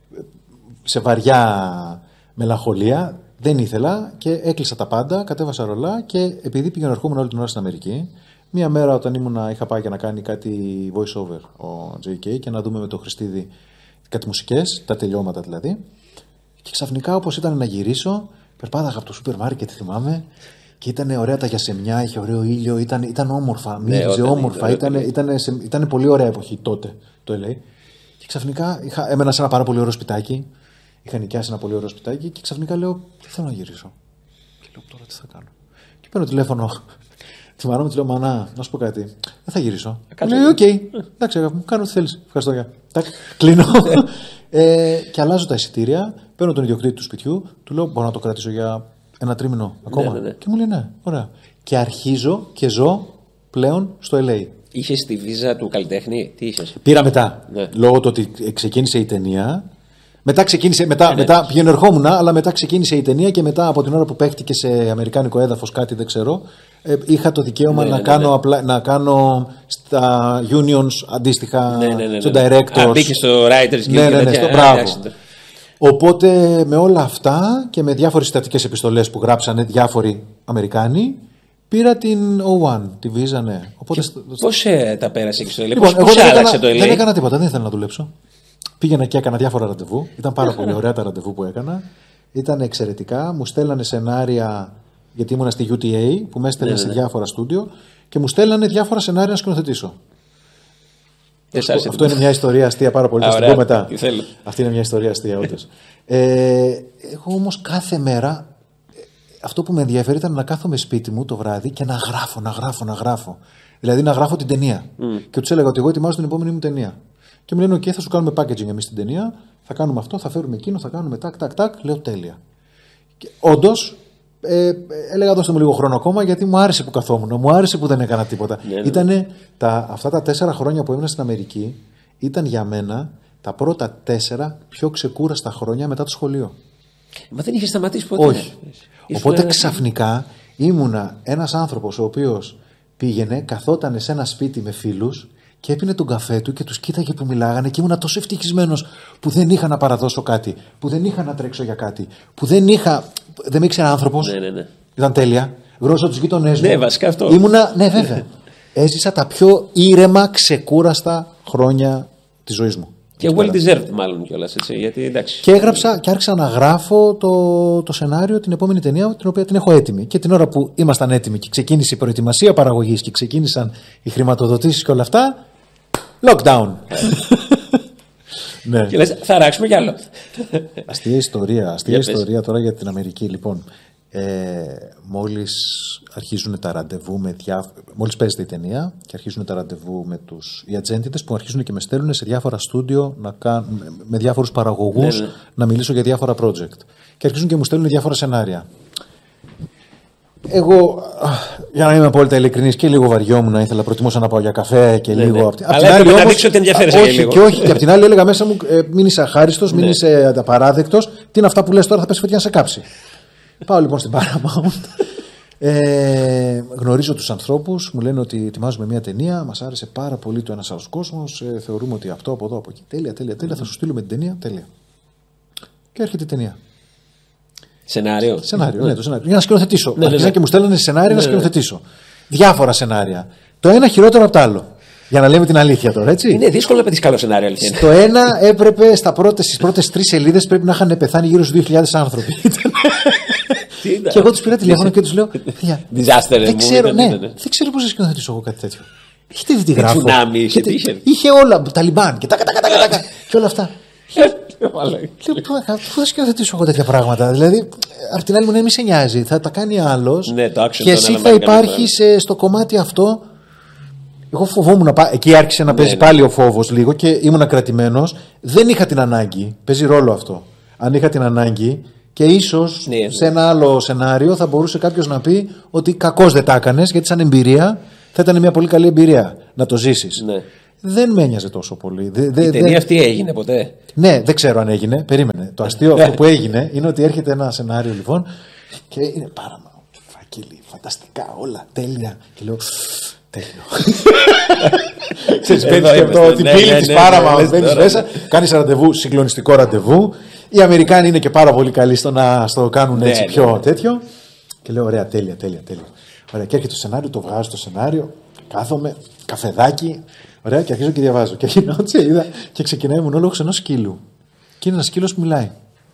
σε βαριά μελαγχολία, δεν ήθελα και έκλεισα τα πάντα, κατέβασα ρολά και επειδή πήγαινα ερχόμουν όλη την ώρα στην Αμερική, μία μέρα όταν ήμουνα, είχα πάει για να κάνει κάτι voice over ο τζέι κέι και να δούμε με το Χριστίδη κάτι μουσικές, τα τελειώματα δηλαδή. Και ξαφνικά όπως ήταν να γυρίσω, περπάταγα από το σούπερ μάρκετ, θυμάμαι, και ήταν ωραία τα γιασεμιά, είχε ωραίο ήλιο, ήταν, ήταν όμορφα, μύριζε ναι, όμορφα, ήταν, ήταν, ήταν, ήταν πολύ ωραία εποχή τότε το ελ έι. Και ξαφνικά είχα, έμενα σε ένα πάρα πολύ ωραίο σπιτάκι, είχα νοικιάσει ένα πολύ ωραίο σπιτάκι και ξαφνικά λέω, δεν θέλω να γυρίσω. Και λέω, τώρα τι θα κάνω. Και παίρνω τηλέφωνο. Τη μάνα μου τη λέω, μανά, να σου πω κάτι. Δεν θα γυρίσω. Λέει, οκ, okay. εντάξει, αγάπη μου, κάνω ό,τι θέλει. Ευχαριστώ, για. Κλείνω. ε, και αλλάζω τα εισιτήρια, παίρνω τον ιδιοκτήτη του σπιτιού, του λέω, μπορώ να το κρατήσω για ένα τρίμηνο ακόμα. Ναι, ναι, ναι. Και μου λέει, ναι, ωραία. Και αρχίζω και ζω πλέον στο ελ έι. Είχε τη βίζα του καλλιτέχνη, τι είχε. Πήρα μετά. Ναι. Λόγω του ότι ξεκίνησε η ταινία. Μετά ξεκίνησε, μετά, ναι, μετά πηγαίνω ερχόμουν, αλλά μετά ξεκίνησε η ταινία και μετά από την ώρα που παίχτηκε σε αμερικάνικο έδαφος κάτι δεν ξέρω, ε, είχα το δικαίωμα ναι, να, ναι, κάνω, ναι. Απλά, να κάνω στα unions αντίστοιχα ναι, ναι, ναι, στο directors. Α, μπήκε στο writers guild. Ναι, ναι, ναι, στο μπράβο. Οπότε με όλα αυτά και με διάφορες συστατικές επιστολές που γράψανε διάφοροι Αμερικάνοι, πήρα την ο ουάν, τη βίζα, ναι. Οπότε... Πώς ε, τα πέρασε και στο ελ έι, λοιπόν, πώς, πώς άλλαξε έκανα, το ελ έι. Δεν έκανα τίποτα, δεν ήθελα να δουλέψω. Πήγαινα και έκανα διάφορα ραντεβού. Ήταν πάρα πολύ ωραία τα ραντεβού που έκανα. Ήταν εξαιρετικά. Μου στέλνανε σενάρια, γιατί ήμουνα στη γιου τι έι, που με έστελνε ναι, ναι, ναι. σε διάφορα στούντιο και μου στέλνανε διάφορα σενάρια να σκηνοθετήσω. Αυτό, αυτό είναι μια ιστορία αστεία πάρα πολύ. Θα την πω μετά. Αυτή είναι μια ιστορία αστεία, όντως. ε, εγώ όμως κάθε μέρα αυτό που με ενδιαφέρει ήταν να κάθομαι σπίτι μου το βράδυ και να γράφω, να γράφω, να γράφω. Δηλαδή να γράφω την ταινία. Mm. Και του έλεγα ότι εγώ ετοιμάζω την επόμενη μου ταινία. Και μου λένε: OK, θα σου κάνουμε packaging εμείς την ταινία, θα κάνουμε αυτό, θα φέρουμε εκείνο, θα κάνουμε τάκ, τάκ, τάκ. Λέω τέλεια. Όντως, ε, έλεγα δώστε μου λίγο χρόνο ακόμα γιατί μου άρεσε που καθόμουν, μου άρεσε που δεν έκανα τίποτα. Ναι, ναι. Ήτανε τα, αυτά τα τέσσερα χρόνια που έμεινα στην Αμερική ήταν για μένα τα πρώτα τέσσερα πιο ξεκούραστα χρόνια μετά το σχολείο. Μα δεν είχε σταματήσει ποτέ. Όχι. Οπότε ξαφνικά ήμουνα ένας άνθρωπος ο οποίος πήγαινε, καθότανε σε ένα σπίτι με φίλους και έπινε τον καφέ του και τους κοίταγε που μιλάγανε και ήμουνα τόσο ευτυχισμένος που δεν είχα να παραδώσω κάτι, που δεν είχα να τρέξω για κάτι, που δεν είχα. Δεν με ήξερε άνθρωπος. Ναι, ναι, ναι. Ήταν τέλεια. Γνώρισα τους γείτονές μου. Ναι, βασικά αυτό. Ήμουνα, ναι, βέβαια. Έζησα τα πιο ήρεμα, ξεκούραστα χρόνια της ζωής μου. Και well deserved, μάλλον κιόλας, έτσι. Γιατί, εντάξει. Και έγραψα και άρχισα να γράφω το, το σενάριο, την επόμενη ταινία, την οποία την έχω έτοιμη. Και την ώρα που ήμασταν έτοιμοι και ξεκίνησε η προετοιμασία παραγωγής και ξεκίνησαν οι χρηματοδοτήσεις και όλα αυτά. Lockdown. Ναι. Και λες, θα αράξουμε κι άλλο. Αστεία ιστορία, αστεία ιστορία τώρα για την Αμερική. Λοιπόν, ε, μόλις αρχίζουν τα ραντεβού με διάφορα. Μόλις παίζεται η ταινία και αρχίζουν τα ραντεβού με τους οι ατζέντιδες που αρχίζουν και με στέλνουν σε διάφορα στούντιο να κάν, με διάφορους παραγωγούς ναι, ναι. να μιλήσω για διάφορα project. Και αρχίζουν και μου στέλνουν διάφορα σενάρια. Εγώ, για να είμαι απόλυτα ειλικρινής, και λίγο βαριόμουν, ήθελα, προτιμούσα να πάω για καφέ και ναι, λίγο. Ναι. Απ' Αλλά έπρεπε όμως, να δείξω ότι ενδιαφέρεσαι όχι, και λίγο. Και όχι, και απ' την άλλη έλεγα μέσα μου, ε, μην είσαι αχάριστος, μην ναι. είσαι απαράδεκτος. Τι είναι αυτά που λες τώρα, θα πέσει φωτιά να σε κάψει. Πάω λοιπόν στην Paramount. Ε, γνωρίζω τους ανθρώπους, μου λένε ότι ετοιμάζουμε μια ταινία, μας άρεσε πάρα πολύ το Ένας Άλλος Κόσμος, ε, θεωρούμε ότι αυτό από εδώ από εκεί. Τέλεια, τέλεια, τέλεια, θα σου στείλουμε την ταινία, τέλεια. Και έρχεται η ταινία. Σενάριο. Σενάριο, ναι, το σενάριο. Για να σκηνοθετήσω. Ναι, Αρχίζαν ναι. και μου στέλνανε σενάρια ναι, να σκηνοθετήσω. Διάφορα σενάρια. Το ένα χειρότερο από το άλλο. Για να λέμε την αλήθεια τώρα, έτσι. Είναι δύσκολο να πετύχει καλό σενάριο, αλήθεια. Στο ένα έπρεπε στα πρώτες, στις πρώτες τρεις σελίδες πρέπει να είχαν πεθάνει γύρω στους δύο χιλιάδες άνθρωποι. Και εγώ τους πήρα τηλέφωνο και τους λέω. Disaster, δεν ξέρω, ναι, δεν ξέρω πώς θα σκηνοθετήσω εγώ κάτι τέτοιο. Έχετε δει τι γράφω. Είχε όλα, Ταλιμπάν και τα κατα και όλα αυτά. Πού θα σκηνοθετήσω εγώ τέτοια πράγματα. Δηλαδή, απ' την άλλη μου, ναι, μη σε νοιάζει. Θα τα κάνει άλλος και εσύ θα υπάρχεις στο κομμάτι αυτό. Εγώ φοβόμουν. Εκεί άρχισε να παίζει πάλι ο φόβος λίγο και ήμουν κρατημένος. Δεν είχα την ανάγκη. Παίζει ρόλο αυτό. αν είχα την ανάγκη. Και ίσως ναι, ναι. σε ένα άλλο σενάριο θα μπορούσε κάποιος να πει ότι κακώς δεν τα έκανες, γιατί σαν εμπειρία θα ήταν μια πολύ καλή εμπειρία να το ζήσεις. Ναι. Δεν με ένοιαζε τόσο πολύ. Δε, δε, η ταινία δε... αυτή έγινε ποτέ? Ναι, δεν ξέρω αν έγινε. Περίμενε. Το αστείο αυτό που έγινε είναι ότι έρχεται ένα σενάριο λοιπόν και είναι πάρα φάκελοι, φανταστικά όλα, τέλεια. Και λέω. Τέλειο. Ξέρεις, μπαίνεις και από την πύλη της Paramount, μπαίνεις μέσα, κάνεις ραντεβού, συγκλονιστικό ραντεβού. Οι Αμερικάνοι είναι και πάρα πολύ καλοί στο να στο κάνουν έτσι πιο τέτοιο. Και λέω: ωραία, τέλεια, τέλεια, τέλεια. Ωραία, και έρχεται το σενάριο, το βγάζω το σενάριο, κάθομαι, καφεδάκι. Ωραία, και αρχίζω και διαβάζω. Και γυρνάω είδα και ξεκινάει μονόλογος ενός σκύλου. Και είναι ένας σκύλος που μιλάει.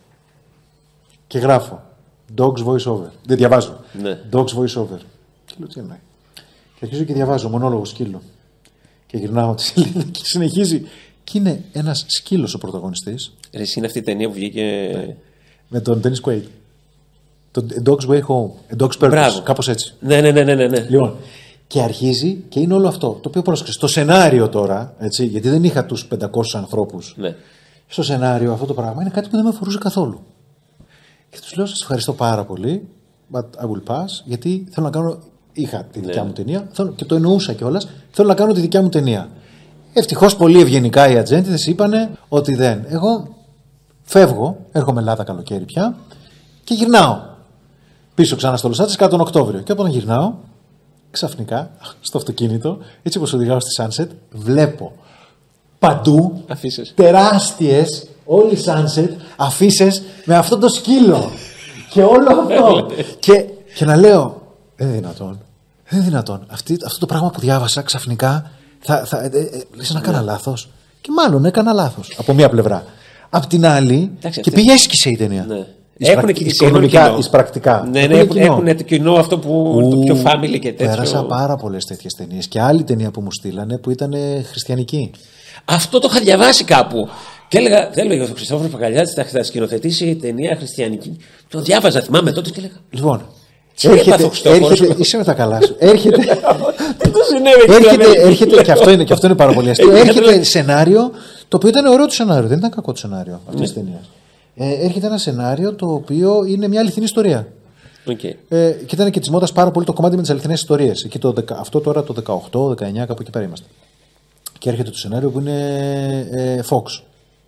Και γράφω: Dogs voice over. Δεν διαβάζω. Ναι. Dogs voice over. Και λέω: τι εννοεί. Και αρχίζω και διαβάζω μονόλογο σκύλου. Και γυρνάω τη σελίδα και συνεχίζει. Και είναι ένας σκύλος ο πρωταγωνιστής. Εσύ είναι αυτή η ταινία που βγήκε. Ναι. Με τον Dennis Quaid. Το A Dog's Way Home. A Dog's Purpose. Μπράβο. Κάπως έτσι. Ναι, ναι, ναι, ναι, ναι. Λοιπόν, και αρχίζει και είναι όλο αυτό. Το οποίο πρόσεξε. Στο σενάριο τώρα, έτσι, γιατί δεν είχα τους πεντακόσιους ανθρώπους. Ναι. Στο σενάριο αυτό το πράγμα είναι κάτι που δεν με αφορούσε καθόλου. Και τους λέω: σας ευχαριστώ πάρα πολύ. But I will pass. Γιατί θέλω να κάνω. Είχα τη δικιά ναι. μου ταινία και το εννοούσα κιόλας. Θέλω να κάνω τη δικιά μου ταινία. Ευτυχώς πολύ ευγενικά οι ατζέντιδες είπανε ότι δεν. Εγώ φεύγω, έρχομαι Ελλάδα καλοκαίρι πια και γυρνάω πίσω ξανά στο Λος Άντζελες κατά τον Οκτώβριο. Και όταν γυρνάω, ξαφνικά στο αυτοκίνητο, έτσι όπως οδηγάω στη Sunset, βλέπω παντού αφήσεις. Τεράστιες, όλοι Sunset, αφήσεις με αυτό το σκύλο. Και όλο αυτό. και, και να λέω. Δεν είναι δυνατόν. Δεν είναι δυνατόν. Αυτή, αυτό το πράγμα που διάβασα ξαφνικά θα, θα, ε, ε, λες να έκανα λάθος. Και μάλλον έκανα λάθος από μία πλευρά. Απ' την άλλη, εντάξει, και πήγε έσκησε η ταινία. Ναι. Έχουν και οικονομικά, εις πρακτικά. Ναι, ναι, έχουν, έχουν το κοινό αυτό που Ου, το πιο family και τέτοιο. Πέρασα πάρα πολλές τέτοιες ταινίες. Και άλλη ταινία που μου στείλανε που ήταν χριστιανική. Αυτό το είχα διαβάσει κάπου. Και έλεγα, δεν έλεγα ο Χριστόφορος Παγκαλιάτης θα σκηνοθετήσει ταινία χριστιανική. Το διάβαζα, θυμάμαι τότε και έλεγα. Λοιπόν. Έρχεται, έρχεται, είσαι με τα καλά σου. Έρχεται, έρχεται, έρχεται και, αυτό είναι, και αυτό είναι πάρα πολύ αστείο. Έρχεται σενάριο το οποίο ήταν ωραίο το σενάριο. Δεν ήταν κακό το σενάριο αυτή τη ταινία. Ε, έρχεται ένα σενάριο το οποίο είναι μια αληθινή ιστορία. Okay. Ε, και ήταν και τη μόδα πάρα πολύ το κομμάτι με τις αληθινές ιστορίες. Αυτό τώρα το δεκαοκτώ δεκαεννιά, κάπου εκεί πέρα είμαστε. Και έρχεται το σενάριο που είναι ε, Fox.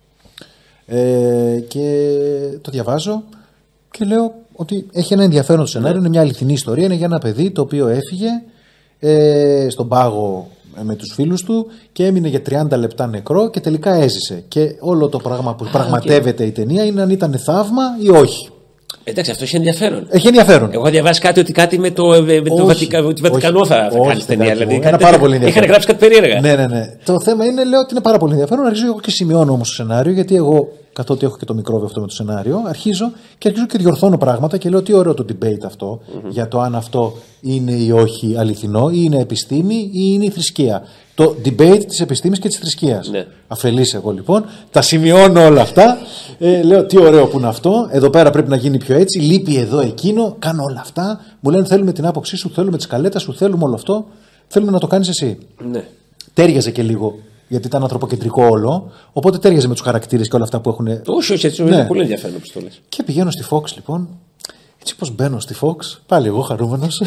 Ε, και το διαβάζω και λέω ότι έχει ένα ενδιαφέρον το σενάριο, είναι μια αληθινή ιστορία, είναι για ένα παιδί το οποίο έφυγε ε, στον πάγο με τους φίλους του και έμεινε για τριάντα λεπτά νεκρό και τελικά έζησε. Και όλο το πράγμα που ah, πραγματεύεται okay. η ταινία είναι αν ήταν θαύμα ή όχι. Εντάξει, αυτό έχει ενδιαφέρον. Έχει ενδιαφέρον. Εγώ διαβάσει κάτι ότι κάτι με το, με το Βατικα, Βατικανό θα, θα κάνει ταινία. Δηλαδή, είναι πάρα πολύ ενδιαφέρον. Είχαν γράψει κάτι περίεργα. Ναι, ναι, ναι. Το θέμα είναι, λέω ότι είναι πάρα πολύ ενδιαφέρον. Αρχίζω εγώ και σημειώνω όμως το σενάριο, γιατί εγώ, καθότι έχω και το μικρόβιο αυτό με το σενάριο, αρχίζω και αρχίζω και διορθώνω πράγματα και λέω τι ωραίο το debate αυτό mm-hmm. για το αν αυτό είναι ή όχι αληθινό, ή είναι επιστήμη ή είναι η θρησκεία. Το debate της επιστήμης και της θρησκείας. Ναι. Αφελής εγώ λοιπόν, τα σημειώνω όλα αυτά. Ε, λέω τι ωραίο που είναι αυτό. Εδώ πέρα πρέπει να γίνει πιο έτσι. Λείπει εδώ εκείνο. Κάνω όλα αυτά. Μου λένε θέλουμε την άποψή σου, θέλουμε τη σκαλέτα σου, θέλουμε όλο αυτό. Θέλουμε να το κάνεις εσύ. Ναι. Τέριαζε και λίγο. Γιατί ήταν ανθρωποκεντρικό όλο. Οπότε τέριαζε με τους χαρακτήρες και όλα αυτά που έχουν. Όχι, όχι, έτσι. Ναι. Είναι πολύ ενδιαφέρον όπως το λες. Και πηγαίνω στη Fox λοιπόν. Έτσι πως μπαίνω στη Fox, πάλι εγώ χαρούμενος.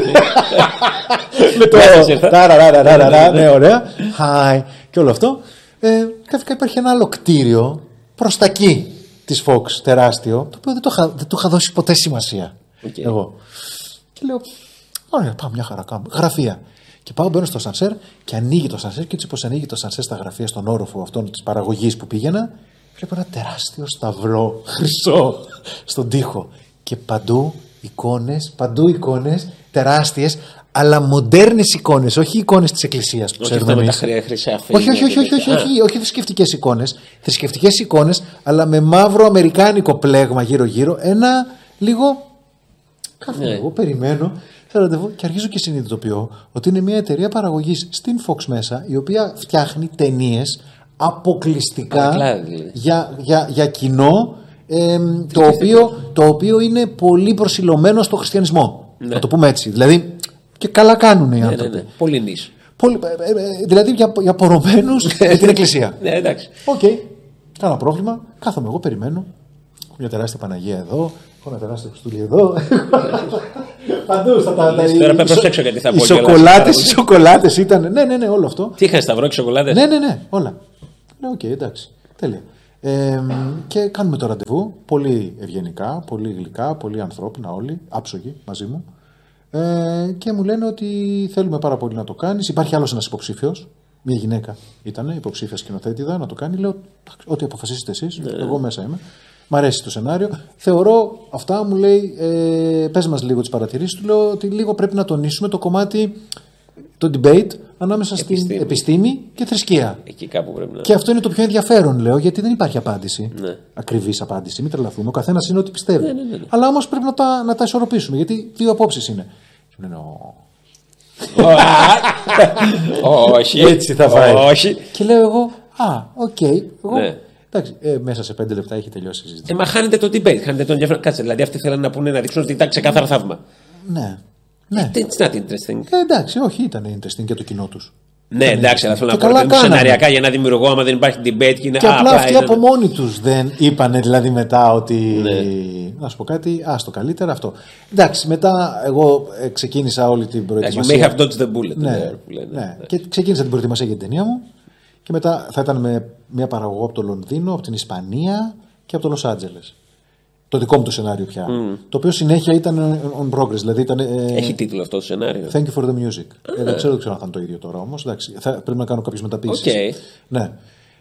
Με το ταραραραραρα, ναι, ωραία. Hi, και όλο αυτό. Καθικά υπάρχει ένα άλλο κτίριο προς τα εκεί της Fox, τεράστιο, το οποίο δεν το είχα, δεν το είχα δώσει ποτέ σημασία. Okay. Εγώ. Και λέω, ωραία, πάω μια χαρά κάνω. Γραφεία. Και πάω, μπαίνω στο σανσέρ και ανοίγει το σανσέρ. Και έτσι πως ανοίγει το σανσέρ στα γραφεία, στον όροφο αυτών της παραγωγής που πήγαινα, βλέπω ένα τεράστιο σταυρό χρυσό στον τοίχο. Και παντού εικόνες, παντού εικόνες τεράστιες, αλλά μοντέρνες εικόνες, όχι εικόνες της εκκλησίας που ξέρουμε εμείς. Όχι, όχι, όχι, όχι, όχι, όχι, όχι, όχι θρησκευτικές εικόνες. Θρησκευτικές εικόνες, αλλά με μαύρο αμερικάνικο πλέγμα γύρω-γύρω. Ένα λίγο. Κάθομαι ναι. εγώ, περιμένω. Και αρχίζω και συνειδητοποιώ ότι είναι μια εταιρεία παραγωγής στην Fox μέσα, η οποία φτιάχνει ταινίες αποκλειστικά για, για, για κοινό. Ε, το, οποίο, το οποίο είναι πολύ προσιλωμένο στο χριστιανισμό. Ναι. Να το πούμε έτσι. Δηλαδή, και καλά κάνουν οι ναι, άνθρωποι. Ναι, ναι. Πολύ νης. Πολύ, ε, ε, δηλαδή για, για πορωμένους με την εκκλησία. Ναι, εντάξει. Οκ. Okay. Κάνα πρόβλημα. Κάθομαι εγώ, περιμένω. μια τεράστια Παναγία εδώ, έχω ένα τεράστιο Χριστούλη εδώ. Παντού στα τα. Τώρα πρέπει να προσέξω γιατί θα πω. Οι σοκολάτες ήταν. Ναι, ναι, ναι, όλο αυτό. Τι είχαν σταυρό και σοκολάτες. Ναι, ναι, ναι, όλα. Ναι, οκ, εντάξει. Τέλεια. Ε, και κάνουμε το ραντεβού. Πολύ ευγενικά, πολύ γλυκά, πολύ ανθρώπινα όλοι, άψογοι μαζί μου. Ε, και μου λένε ότι θέλουμε πάρα πολύ να το κάνεις. Υπάρχει άλλος ένας υποψήφιος. Μια γυναίκα ήταν υποψήφια σκηνοθέτηδα να το κάνει. Λέω: ό,τι αποφασίσετε εσείς, ναι. Εγώ μέσα είμαι. Μ' αρέσει το σενάριο. Θεωρώ αυτά, μου λέει, ε, πες μας λίγο τις παρατηρήσεις του. Λέω ότι λίγο πρέπει να τονίσουμε το κομμάτι, το debate ανάμεσα επιστήμη. στην επιστήμη και θρησκεία. Εκεί κάπου πρέπει να. Και αυτό είναι το πιο ενδιαφέρον, λέω, γιατί δεν υπάρχει απάντηση. Ναι. Ακριβής απάντηση. Μην τρελαθούμε. Ο καθένας είναι ό,τι πιστεύει. Ναι, ναι, ναι, ναι. Αλλά όμως πρέπει να τα, να τα ισορροπήσουμε, γιατί δύο απόψεις είναι. Και λένε, όχι. Έτσι θα φάει. Όχι. Και λέω εγώ, α, οκ. Okay, ναι. Εντάξει, ε, μέσα σε πέντε λεπτά έχει τελειώσει η συζήτηση. Ε, μα χάνετε το debate, χάνετε τον ενδιαφέρον. Κάτσε, δηλαδή αυτοί θέλουν να πούνε να δείξουν ότι ήταν ξεκάθαρα θαύμα. Ναι. ναι. It's not interesting. Ε, εντάξει, όχι, ήταν interesting και το κοινό του. Ναι, εντάξει, αλλά θέλω να πω ότι σεναριακά για ένα δημιουργό, άμα δεν υπάρχει debate και είναι. Και απλά αυτοί από μόνοι του δεν είπανε δηλαδή μετά ότι. Ναι. Να σου πω κάτι, άστο καλύτερα αυτό. Εντάξει, μετά εγώ ξεκίνησα όλη την προετοιμασία. You may have dodged the bullet. Ναι, ναι, ναι. ναι. Και ξεκίνησα την προετοιμασία για την ταινία μου. Και μετά θα ήταν με μια παραγωγό από το Λονδίνο, από την Ισπανία και από το Λος Άντζελες. Το δικό μου το σενάριο πια. Mm. Το οποίο συνέχεια ήταν on progress. Δηλαδή ήταν, ε, έχει τίτλο αυτό το σενάριο. Thank you for the music. Ah. Ε, δεν ξέρω, δεν ξέρω αν θα είναι το ίδιο τώρα όμως. Πρέπει να κάνω κάποιες μεταπίσεις. Okay. Ναι.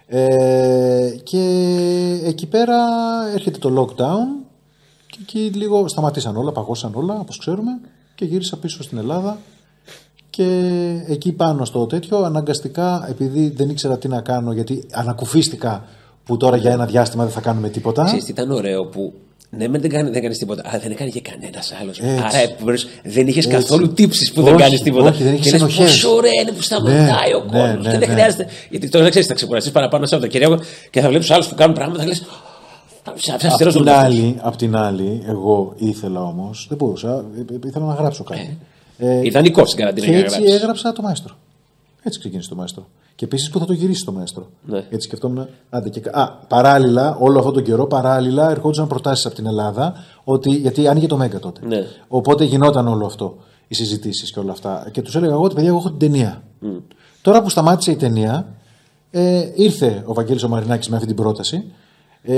Ε, και εκεί πέρα έρχεται το lockdown και εκεί λίγο σταματήσαν όλα, παγώσαν όλα, όπως ξέρουμε, και γύρισα πίσω στην Ελλάδα. Και εκεί πάνω στο τέτοιο, αναγκαστικά, επειδή δεν ήξερα τι να κάνω, γιατί ανακουφίστηκα που τώρα για ένα διάστημα δεν θα κάνουμε τίποτα. Ξέρεις, ήταν ωραίο που ναι, δεν, κάνει, δεν κάνεις τίποτα, αλλά δεν έκανε και κανένας άλλος. Άρα δεν είχες καθόλου τύψεις που όχι, δεν κάνεις τίποτα. Όχι, δεν είχες ενοχές. Πόσο ωραία είναι που σταματάει ναι, ο κόσμος. Ναι, ναι, και δεν ναι. χρειάζεται. Γιατί τώρα δεν ξέρεις, θα ξεκουραστείς παραπάνω από το Κυριακό και θα βλέπεις τους άλλους που κάνουν πράγματα και λες. Απ' την, άλλη, απ' την άλλη, εγώ ήθελα όμως, δεν μπορούσα, ήθελα να γράψω κάτι. Ε, Ιδανικό στην καραντίνα και για να έτσι γράψεις. έγραψα το Μαέστρο. Έτσι ξεκίνησε το Μαέστρο. Και επίσης που θα το γυρίσει το Μαέστρο. Ναι. Έτσι σκεφτόμουν. Άντε και, α, παράλληλα, όλο αυτόν τον καιρό, παράλληλα ερχόντουσαν προτάσεις από την Ελλάδα, ότι, γιατί άνοιγε το Μέγκα τότε. Ναι. Οπότε γινόταν όλο αυτό, οι συζητήσεις και όλα αυτά. Και τους έλεγα εγώ ότι παιδιά, εγώ έχω την ταινία. Mm. Τώρα που σταμάτησε η ταινία, ε, ήρθε ο Βαγγέλης ο Μαρινάκης με αυτή την πρόταση. Ε,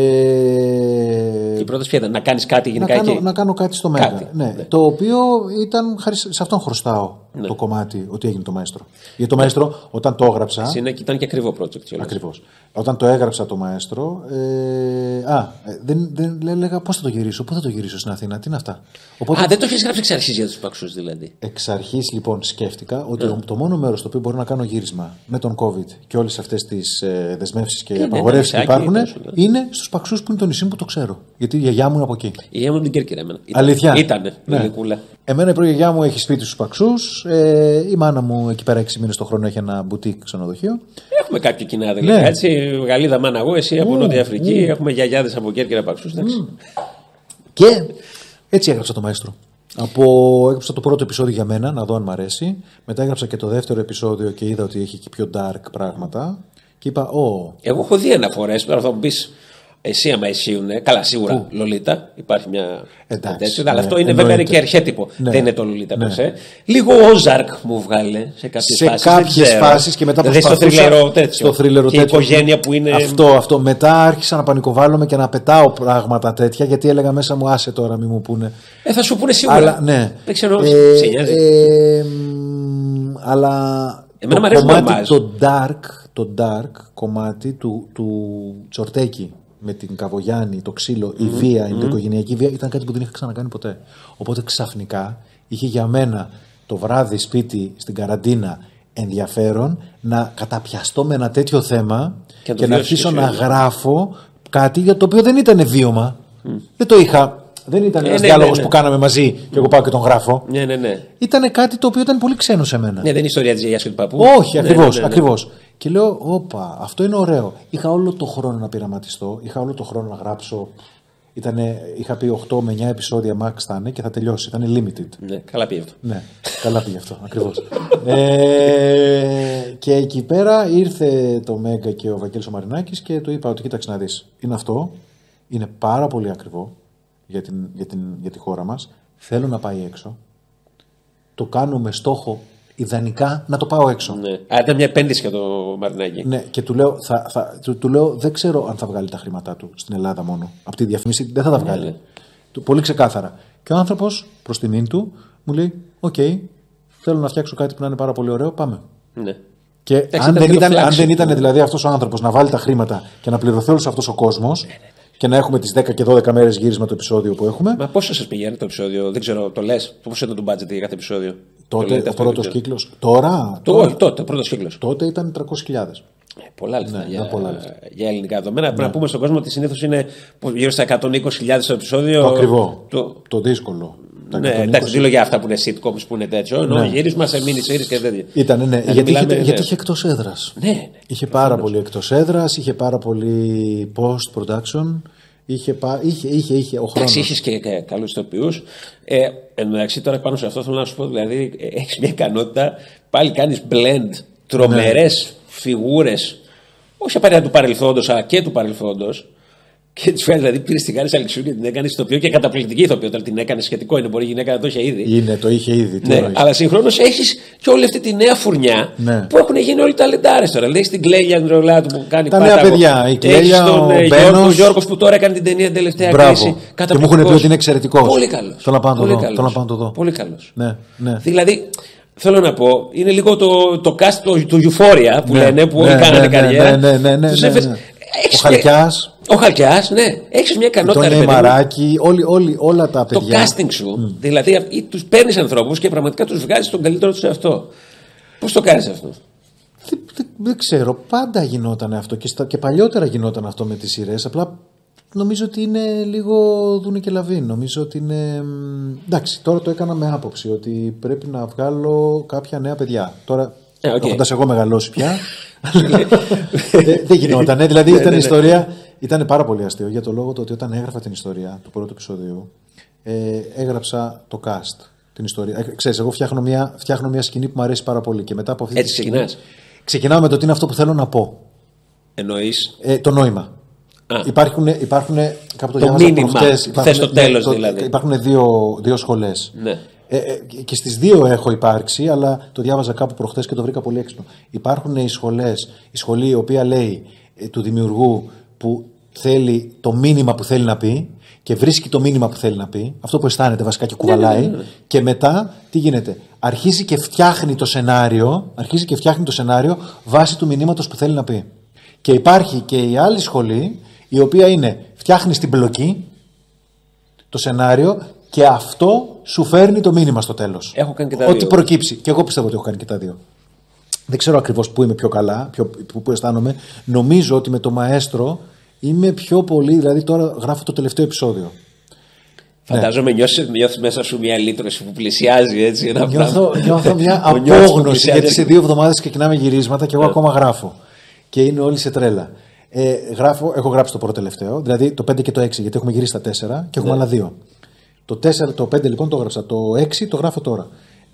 η πρόταση ποια ήταν, να κάνεις κάτι γενικά να κάνω, εκεί. Να κάνω κάτι στο Μέγκα. Κάτι, ναι. Ναι. Το οποίο ήταν, σε αυτόν χρωστάω ναι. το κομμάτι ότι έγινε το Μαέστρο. Γιατί το Μαέστρο, όταν το έγραψα. Εσύ ήταν και ακριβό project. Ακριβώς. Όταν το έγραψα το Μαέστρο. Ε, α, δεν, δεν έλεγα πώς θα το γυρίσω, πού θα το γυρίσω στην Αθήνα, τι είναι αυτά. Οπότε, α, δεν το έχεις γράψει εξ αρχής για τους Παξούς δηλαδή. Εξ αρχής λοιπόν σκέφτηκα ότι ναι. το μόνο μέρος στο οποίο μπορώ να κάνω γύρισμα με τον COVID και όλες αυτές τις ε, δεσμεύσεις και απαγορεύσεις που υπάρχουν είναι στους Παξούς που είναι το νησί μου που το ξέρω. Γιατί η γιαγιά μου είναι από εκεί. Η γιαγιά μου είναι την Κέρκυρα εμένα. Αλήθεια. Ήτανε. Ναι. Εμένα η προγιαγιά μου έχει σπίτι στους Παξούς. Ε, η μάνα μου εκεί πέρα έξι μήνες το χρόνο έχει ένα μπουτίκ ξενοδοχείο. Έχουμε κάποια κοινά δηλαδή. Ναι. Έτσι, Γαλλίδα μάνα εγώ, εσύ από mm, Νότια Αφρική. Mm. Έχουμε γιαγιάδες από Κέρκυρα Παξούς. Mm. Και έτσι έγραψα το Μαέστρο. Από, έγραψα το πρώτο επεισόδιο για μένα, να δω αν μ' αρέσει. Μετά έγραψα και το δεύτερο επεισόδιο και είδα ότι έχει και πιο dark πράγματα. Και είπα, Ω. Εγώ έχω δει αναφορές, τώρα θα μου πεις. Εσύ άμα ισχύουν, καλά σίγουρα Πού? Λολίτα, υπάρχει μια τέτοια, αλλά ναι, αυτό είναι εννοείται. Βέβαια και αρχέτυπο, ναι, δεν είναι το Λολίτα ναι. Πεσέ. Λίγο Όζαρκ μου βγάλε σε κάποιες σε φάσεις. Σε κάποιες φάσεις και μετά προσπαθούσα στο θρυλερό τέτοιο. Στο θρυλερό και τέτοιο. Η οικογένεια που είναι. Αυτό, αυτό. Μετά άρχισα να πανικοβάλλομαι και να πετάω πράγματα τέτοια γιατί έλεγα μέσα μου άσε τώρα μη μου πούνε. Ε, θα σου πούνε σίγουρα. Αλλά, ναι. Δεν ξέρω, ε, σε νοιάζει. Ε, ε, αλλά εμένα το κομμάτι, το dark, το dark κομμάτι του, του Τσορτέκη με την Καβογιάννη, το ξύλο, η mm-hmm. βία, η mm-hmm. οικογενειακή βία ήταν κάτι που δεν είχα ξανακάνει ποτέ. Οπότε ξαφνικά είχε για μένα το βράδυ σπίτι στην καραντίνα ενδιαφέρον να καταπιαστώ με ένα τέτοιο θέμα και, και να αρχίσω να γράφω κάτι για το οποίο δεν ήταν βίωμα. Mm. Δεν το είχα. Δεν ήταν ένας ναι, διάλογος ναι, ναι. που κάναμε μαζί και εγώ πάω και τον γράφω. Ναι, ναι, ναι. Ήταν κάτι το οποίο ήταν πολύ ξένο σε μένα. Ναι, δεν είναι ιστορία της γιαγιάς και του παππού. Όχι, ακριβώς, ναι, ναι, ναι. ακριβώς. Και λέω, όπα, αυτό είναι ωραίο. Είχα όλο το χρόνο να πειραματιστώ, είχα όλο το χρόνο να γράψω. Ήτανε, είχα πει οκτώ με εννιά επεισόδια max θα είναι και θα τελειώσει. Ήταν limited. Ναι, καλά πήγε αυτό. Ναι, καλά πήγε αυτό, ακριβώς. ε, και εκεί πέρα ήρθε το Μέγκα και ο Βαγγέλης ο Μαρινάκης και του είπα ότι κοίταξε να δεις. Είναι αυτό. είναι πάρα πολύ ακριβό για, την, για, την, για τη χώρα μας. Θέλω να πάει έξω. Το κάνω με στόχο ιδανικά να το πάω έξω. Ναι. Α, ήταν μια επένδυση για το Μαρινάκη. Ναι, και του λέω, θα, θα, του, του λέω δεν ξέρω αν θα βγάλει τα χρήματά του στην Ελλάδα μόνο. Από τη διαφήμιση δεν θα τα βγάλει. Ναι. Του, πολύ ξεκάθαρα. Και ο άνθρωπος προς τιμήν του μου λέει: Οκ, okay, θέλω να φτιάξω κάτι που να είναι πάρα πολύ ωραίο, πάμε. Ναι. Και Έχετε αν, δεν ήταν, αν δεν ήταν δηλαδή αυτός ο άνθρωπος να βάλει τα χρήματα και να πληρωθεί όλος αυτός ο κόσμος. Ναι, ναι, ναι. Και να έχουμε τις δέκα και δώδεκα μέρες γύρισμα το επεισόδιο που έχουμε. Μα πόσο σας πηγαίνει το επεισόδιο, δεν ξέρω, το λες, πόσο ήταν το budget για κάθε επεισόδιο. Τότε ο πρώτος κύκλος. Τώρα. Το, όχι, τότε, ο πρώτος κύκλος. Τότε ήταν τριακόσιες χιλιάδες. Ε, πολλά λεφτά ναι, για, πολλά λεφτά. για ελληνικά δεδομένα. Ναι. Πρέπει να πούμε στον κόσμο ότι συνήθως είναι γύρω στα εκατόν είκοσι χιλιάδες το επεισόδιο. Το ακριβό. Το, το δύσκολο. Ναι, εντάξει, δεν για αυτά που είναι sitcoms που είναι τέτοιο. Ενώ ναι. γύρισμα σε mini series και τέτοια. Ήταν, ναι, ε, γιατί, μιλάμε, είχε, γιατί είχε εκτός έδρας. Ναι, ναι. Είχε πάρα πολύ εκτός έδρας, είχε πάρα πολύ post-production. Είχε, είχε, είχε, είχε ο χρόνος. Είχες και καλούς ηθοποιούς. Ε, εν μεταξύ, τώρα πάνω σε αυτό θέλω να σου πω: δηλαδή, έχεις μια ικανότητα, πάλι κάνεις blend τρομερές ναι. φιγούρες, όχι απαραίτητα του παρελθόντος, αλλά και του παρελθόντος. Και τη φέρνει, δηλαδή, πήρε τη Γάρη Αλεξίου και την έκανε ηθοποιό και καταπληκτική ηθοποιό. Όταν την έκανε σχετικό είναι, μπορεί η γυναίκα να το είχε ήδη. Είναι, το είχε ήδη. Ναι, είχε. Αλλά συγχρόνως έχεις και όλη αυτή τη νέα φουρνιά ναι. που έχουν γίνει όλοι ταλεντάρες τώρα. Δηλαδή, στην Κλέλια Ανδρεολάτου που κάνει τα νέα παιδιά. Η Κλέλια, τον ο Γιώργο Γιώργος που τώρα έκανε την ταινία την τελευταία κρίση. Και μου έχουν πει ότι είναι εξαιρετικός. Πολύ καλός. Θέλω να πάω το δω. Πολύ καλός. Ναι, ναι. Δηλαδή. Θέλω να πω, είναι λίγο το, το cast του το Euphoria που ναι, λένε, που όλοι ναι, κάνανε ναι, καριέρα. Ναι, ναι, ναι, ναι, ναι, ναι. Ο Χαλκιάς. Ο Χαλκιάς, ναι. Έχεις μια ικανότητα. Το Νεϊμαράκι, όλοι, όλοι, όλα τα παιδιά. Το casting σου, mm. δηλαδή τους παίρνεις ανθρώπους και πραγματικά τους βγάζεις τον καλύτερο τους εαυτό. Πώς το κάνεις αυτό? Δεν, δεν, δεν ξέρω, πάντα γινόταν αυτό και, στα, και παλιότερα γινόταν αυτό με τις σειρές. Απλά νομίζω ότι είναι λίγο δούνε και λαβή. Νομίζω ότι είναι. Εντάξει, τώρα το έκανα με άποψη ότι πρέπει να βγάλω κάποια νέα παιδιά. Τώρα, ε, okay. έχοντας εγώ μεγαλώσει πια. δεν, δεν γινόταν. Ε, δηλαδή ήταν η ιστορία. Ήταν πάρα πολύ αστείο για το λόγο το ότι όταν έγραφα την ιστορία του πρώτου επεισοδίου, ε, έγραψα το cast. Την ιστορία. Ε, ξέρεις, εγώ φτιάχνω μια, φτιάχνω μια σκηνή που μου αρέσει πάρα πολύ και μετά από αυτή Έτσι τη σκηνή. Ξεκινάω με το τι είναι αυτό που θέλω να πω. Εννοείς. Ε, το νόημα. Υπάρχουν, υπάρχουν κάπου το, το μήνυμα, θες το τέλος ναι, δηλαδή. Υπάρχουν δύο, δύο σχολές. Ναι. Ε, ε, και στις δύο έχω υπάρξει, αλλά το διάβαζα κάπου προχθές και το βρήκα πολύ έξυπνο. Υπάρχουν οι σχολές, η σχολή η οποία λέει ε, του δημιουργού που θέλει το μήνυμα που θέλει να πει και βρίσκει το μήνυμα που θέλει να πει, αυτό που αισθάνεται βασικά και κουβαλάει, ναι, ναι, ναι. Και μετά τι γίνεται? Αρχίζει και φτιάχνει το σενάριο, αρχίζει και φτιάχνει το σενάριο βάσει του μηνύματος που θέλει να πει. Και υπάρχει και η άλλη σχολή, η οποία είναι φτιάχνει στην πλοκή το σενάριο και αυτό σου φέρνει το μήνυμα στο τέλος. Έχω κάνει και τα Ό,τι δύο. προκύψει. Και εγώ πιστεύω ότι έχω κάνει και τα δύο. Δεν ξέρω ακριβώς πού είμαι πιο καλά, πιο, πού, πού αισθάνομαι. Νομίζω ότι με το μαέστρο είμαι πιο πολύ, δηλαδή τώρα γράφω το τελευταίο επεισόδιο. Φαντάζομαι ναι. νιώθεις, νιώθεις μέσα σου μια λύτρωση που πλησιάζει έτσι. Ένα νιώθω, νιώθω μια απόγνωση γιατί σε δύο εβδομάδες ξεκινάμε γυρίσματα και εγώ ακόμα γράφω. Και είναι όλοι σε τρέλα. Ε, γράφω, έχω γράψει το πρώτο τελευταίο, δηλαδή το πέντε και το έξι, γιατί έχουμε γυρίσει τα τέσσερα και έχουμε ναι. άλλα δύο. Το τέσσερα, το πέντε λοιπόν το έγραψα. Το έξι το γράφω τώρα.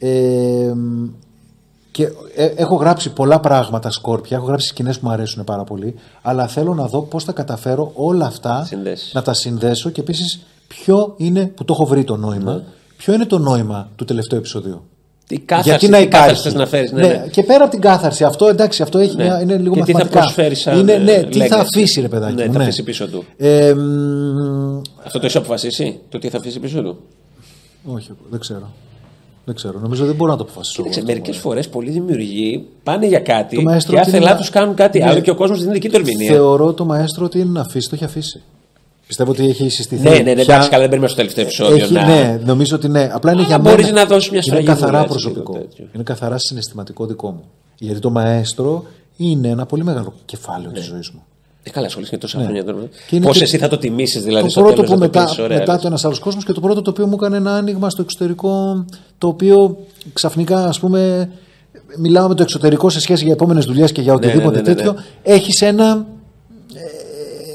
Ε, και ε, έχω γράψει πολλά πράγματα σκόρπια, έχω γράψει σκηνές που μου αρέσουν πάρα πολύ, αλλά θέλω να δω πώς θα καταφέρω όλα αυτά Συνδέσεις. να τα συνδέσω και επίσης ποιο είναι, που το έχω βρει το νόημα, ναι. ποιο είναι το νόημα του τελευταίου επεισοδίου. Τι κάθαρση, γιατί να υπάρχει. Να φέρεις, ναι, ναι, ναι. Και πέρα από την κάθαρση, αυτό εντάξει, αυτό έχει ναι. μια, είναι λίγο και μαθηματικά. Τι θα προσφέρει σαν είναι, ναι, τι legacy. θα αφήσει, ρε παιδάκι. Ναι, μου, θα ναι. αφήσει πίσω του. Ε, αυτό το έχει αποφασίσει, το τι θα αφήσει πίσω του? Όχι, δεν ξέρω. Δεν ξέρω. Νομίζω δεν μπορώ να το αποφασίσω. Μερικές φορές πολλοί δημιουργοί πάνε για κάτι και άθελά τους κάνουν κάτι ναι. άλλο και ο κόσμος δεν είναι δική του ερμηνεία. Θεωρώ το μαέστρο ότι είναι να αφήσει, το έχει αφήσει. Πιστεύω ότι έχει συστηθεί. Ναι, ναι, ναι, εντάξει, καλά, δεν παίρνουμε στο τελευταίο επεισόδιο. Έχει, να... Ναι, νομίζω ότι ναι. Απλά είναι αλλά για μένα. Μπορείς να δώσεις μια σφραγίδα. Είναι καθαρά προσωπικό. Είναι καθαρά συναισθηματικό δικό μου. Γιατί το μαέστρο είναι ένα πολύ μεγάλο κεφάλαιο ναι. της ζωής μου. Ε, καλά, ασχολείσαι και τόσα ναι. χρόνια τώρα. Πώς και... εσύ θα το τιμήσεις, δηλαδή. Το στο πρώτο τέλος, που μετά, το ωραία, μετά το ένας άλλος κόσμος και το πρώτο το οποίο μου έκανε ένα άνοιγμα στο εξωτερικό, το οποίο ξαφνικά, ας πούμε, μιλάω με το εξωτερικό σε σχέση για επόμενες δουλειές και για οτιδήποτε ναι, ναι, ναι, ναι, τέτοιο. Ναι. Έχεις ένα.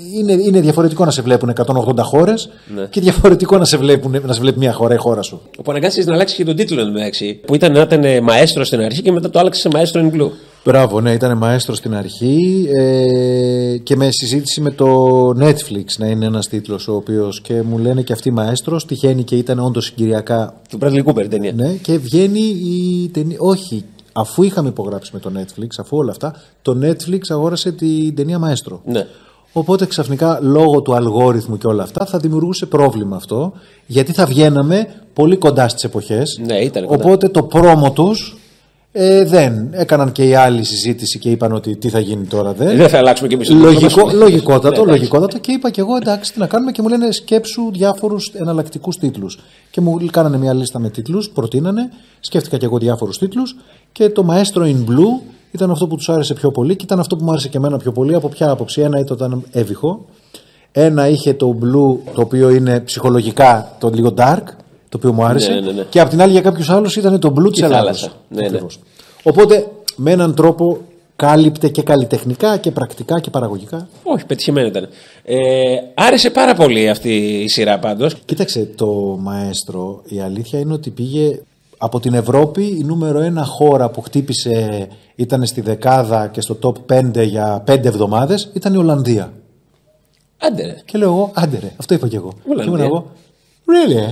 είναι, είναι διαφορετικό να σε βλέπουν εκατόν ογδόντα χώρες ναι. και διαφορετικό να σε, βλέπουν, να σε βλέπει μια χώρα η χώρα σου. Όπου αναγκάστηκες να αλλάξεις και τον τίτλο εντωμεταξύ. Που ήταν να ήταν μαέστρο στην αρχή και μετά το άλλαξε σε μαέστρο in blue. Μπράβο, ναι, ήταν μαέστρο στην αρχή ε, και με συζήτηση με το Netflix να είναι ένας τίτλος ο οποίος και μου λένε και αυτοί μαέστρος, τυχαίνει και ήταν όντως συγκυριακά. Του Bradley Cooper η ταινία. Ναι, και βγαίνει η ταινία. Όχι, αφού είχαμε υπογράψει με το Netflix, αφού όλα αυτά, το Netflix αγόρασε την ταινία μαέστρο. Ναι. Οπότε ξαφνικά λόγω του αλγόριθμου και όλα αυτά θα δημιουργούσε πρόβλημα αυτό, γιατί θα βγαίναμε πολύ κοντά στις εποχές. Ναι, ήταν κοντά. Οπότε το πρόμο τους. Ε, δεν. Έκαναν και οι άλλοι συζήτηση και είπαν ότι τι θα γίνει τώρα. Δεν, δεν θα αλλάξουμε και εμείς. Λογικό, λογικότατο, ναι, λογικότατο. Και είπα και εγώ εντάξει, τι να κάνουμε, και μου λένε σκέψου διάφορους εναλλακτικούς τίτλους. Και μου κάνανε μια λίστα με τίτλους, προτείνανε. Σκέφτηκα και εγώ διάφορους τίτλους. Και το Maestro in Blue ήταν αυτό που τους άρεσε πιο πολύ και ήταν αυτό που μου άρεσε και εμένα πιο πολύ. Από ποια άποψη? Ένα ήταν έβυχο. Ένα είχε το Blue, το οποίο είναι ψυχολογικά το λίγο dark, το οποίο μου άρεσε. Ναι, ναι, ναι. Και απ' την άλλη για κάποιους άλλους ήταν το Blue της Ελλάδας. Ναι, ναι. Οπότε με έναν τρόπο κάλυπτε και καλλιτεχνικά και πρακτικά και παραγωγικά. Όχι, πετυχημένο ήταν. Ε, άρεσε πάρα πολύ αυτή η σειρά πάντως. Κοίταξε, το Μαέστρο, η αλήθεια είναι ότι πήγε από την Ευρώπη, η νούμερο ένα χώρα που χτύπησε, ήταν στη δεκάδα και στο top πέντε για πέντε εβδομάδες, ήταν η Ολλανδία. Άντε ρε. Και λέω εγώ, άντε ρε, αυτό είπα και εγώ. Ολλανδία. Και ήμουν εγώ, really?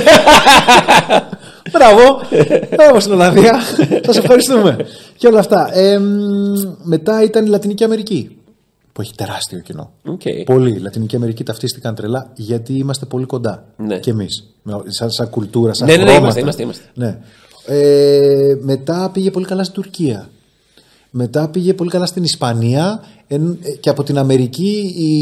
Μπράβο, μπράβο στην Ολλανδία. Σας ευχαριστούμε. Και όλα αυτά. Ε, μετά ήταν η Λατινική Αμερική, που έχει τεράστιο κοινό. Okay. Πολύ. Η Λατινική Αμερική ταυτίστηκαν τρελά, γιατί είμαστε πολύ κοντά. Ναι. Και εμείς. Σαν, σαν κουλτούρα, σαν ναι, χρώματα. Ναι, είμαστε, είμαστε, είμαστε. Ναι. Ε, μετά πήγε πολύ καλά στην Τουρκία. Μετά πήγε πολύ καλά στην Ισπανία. Και από την Αμερική η,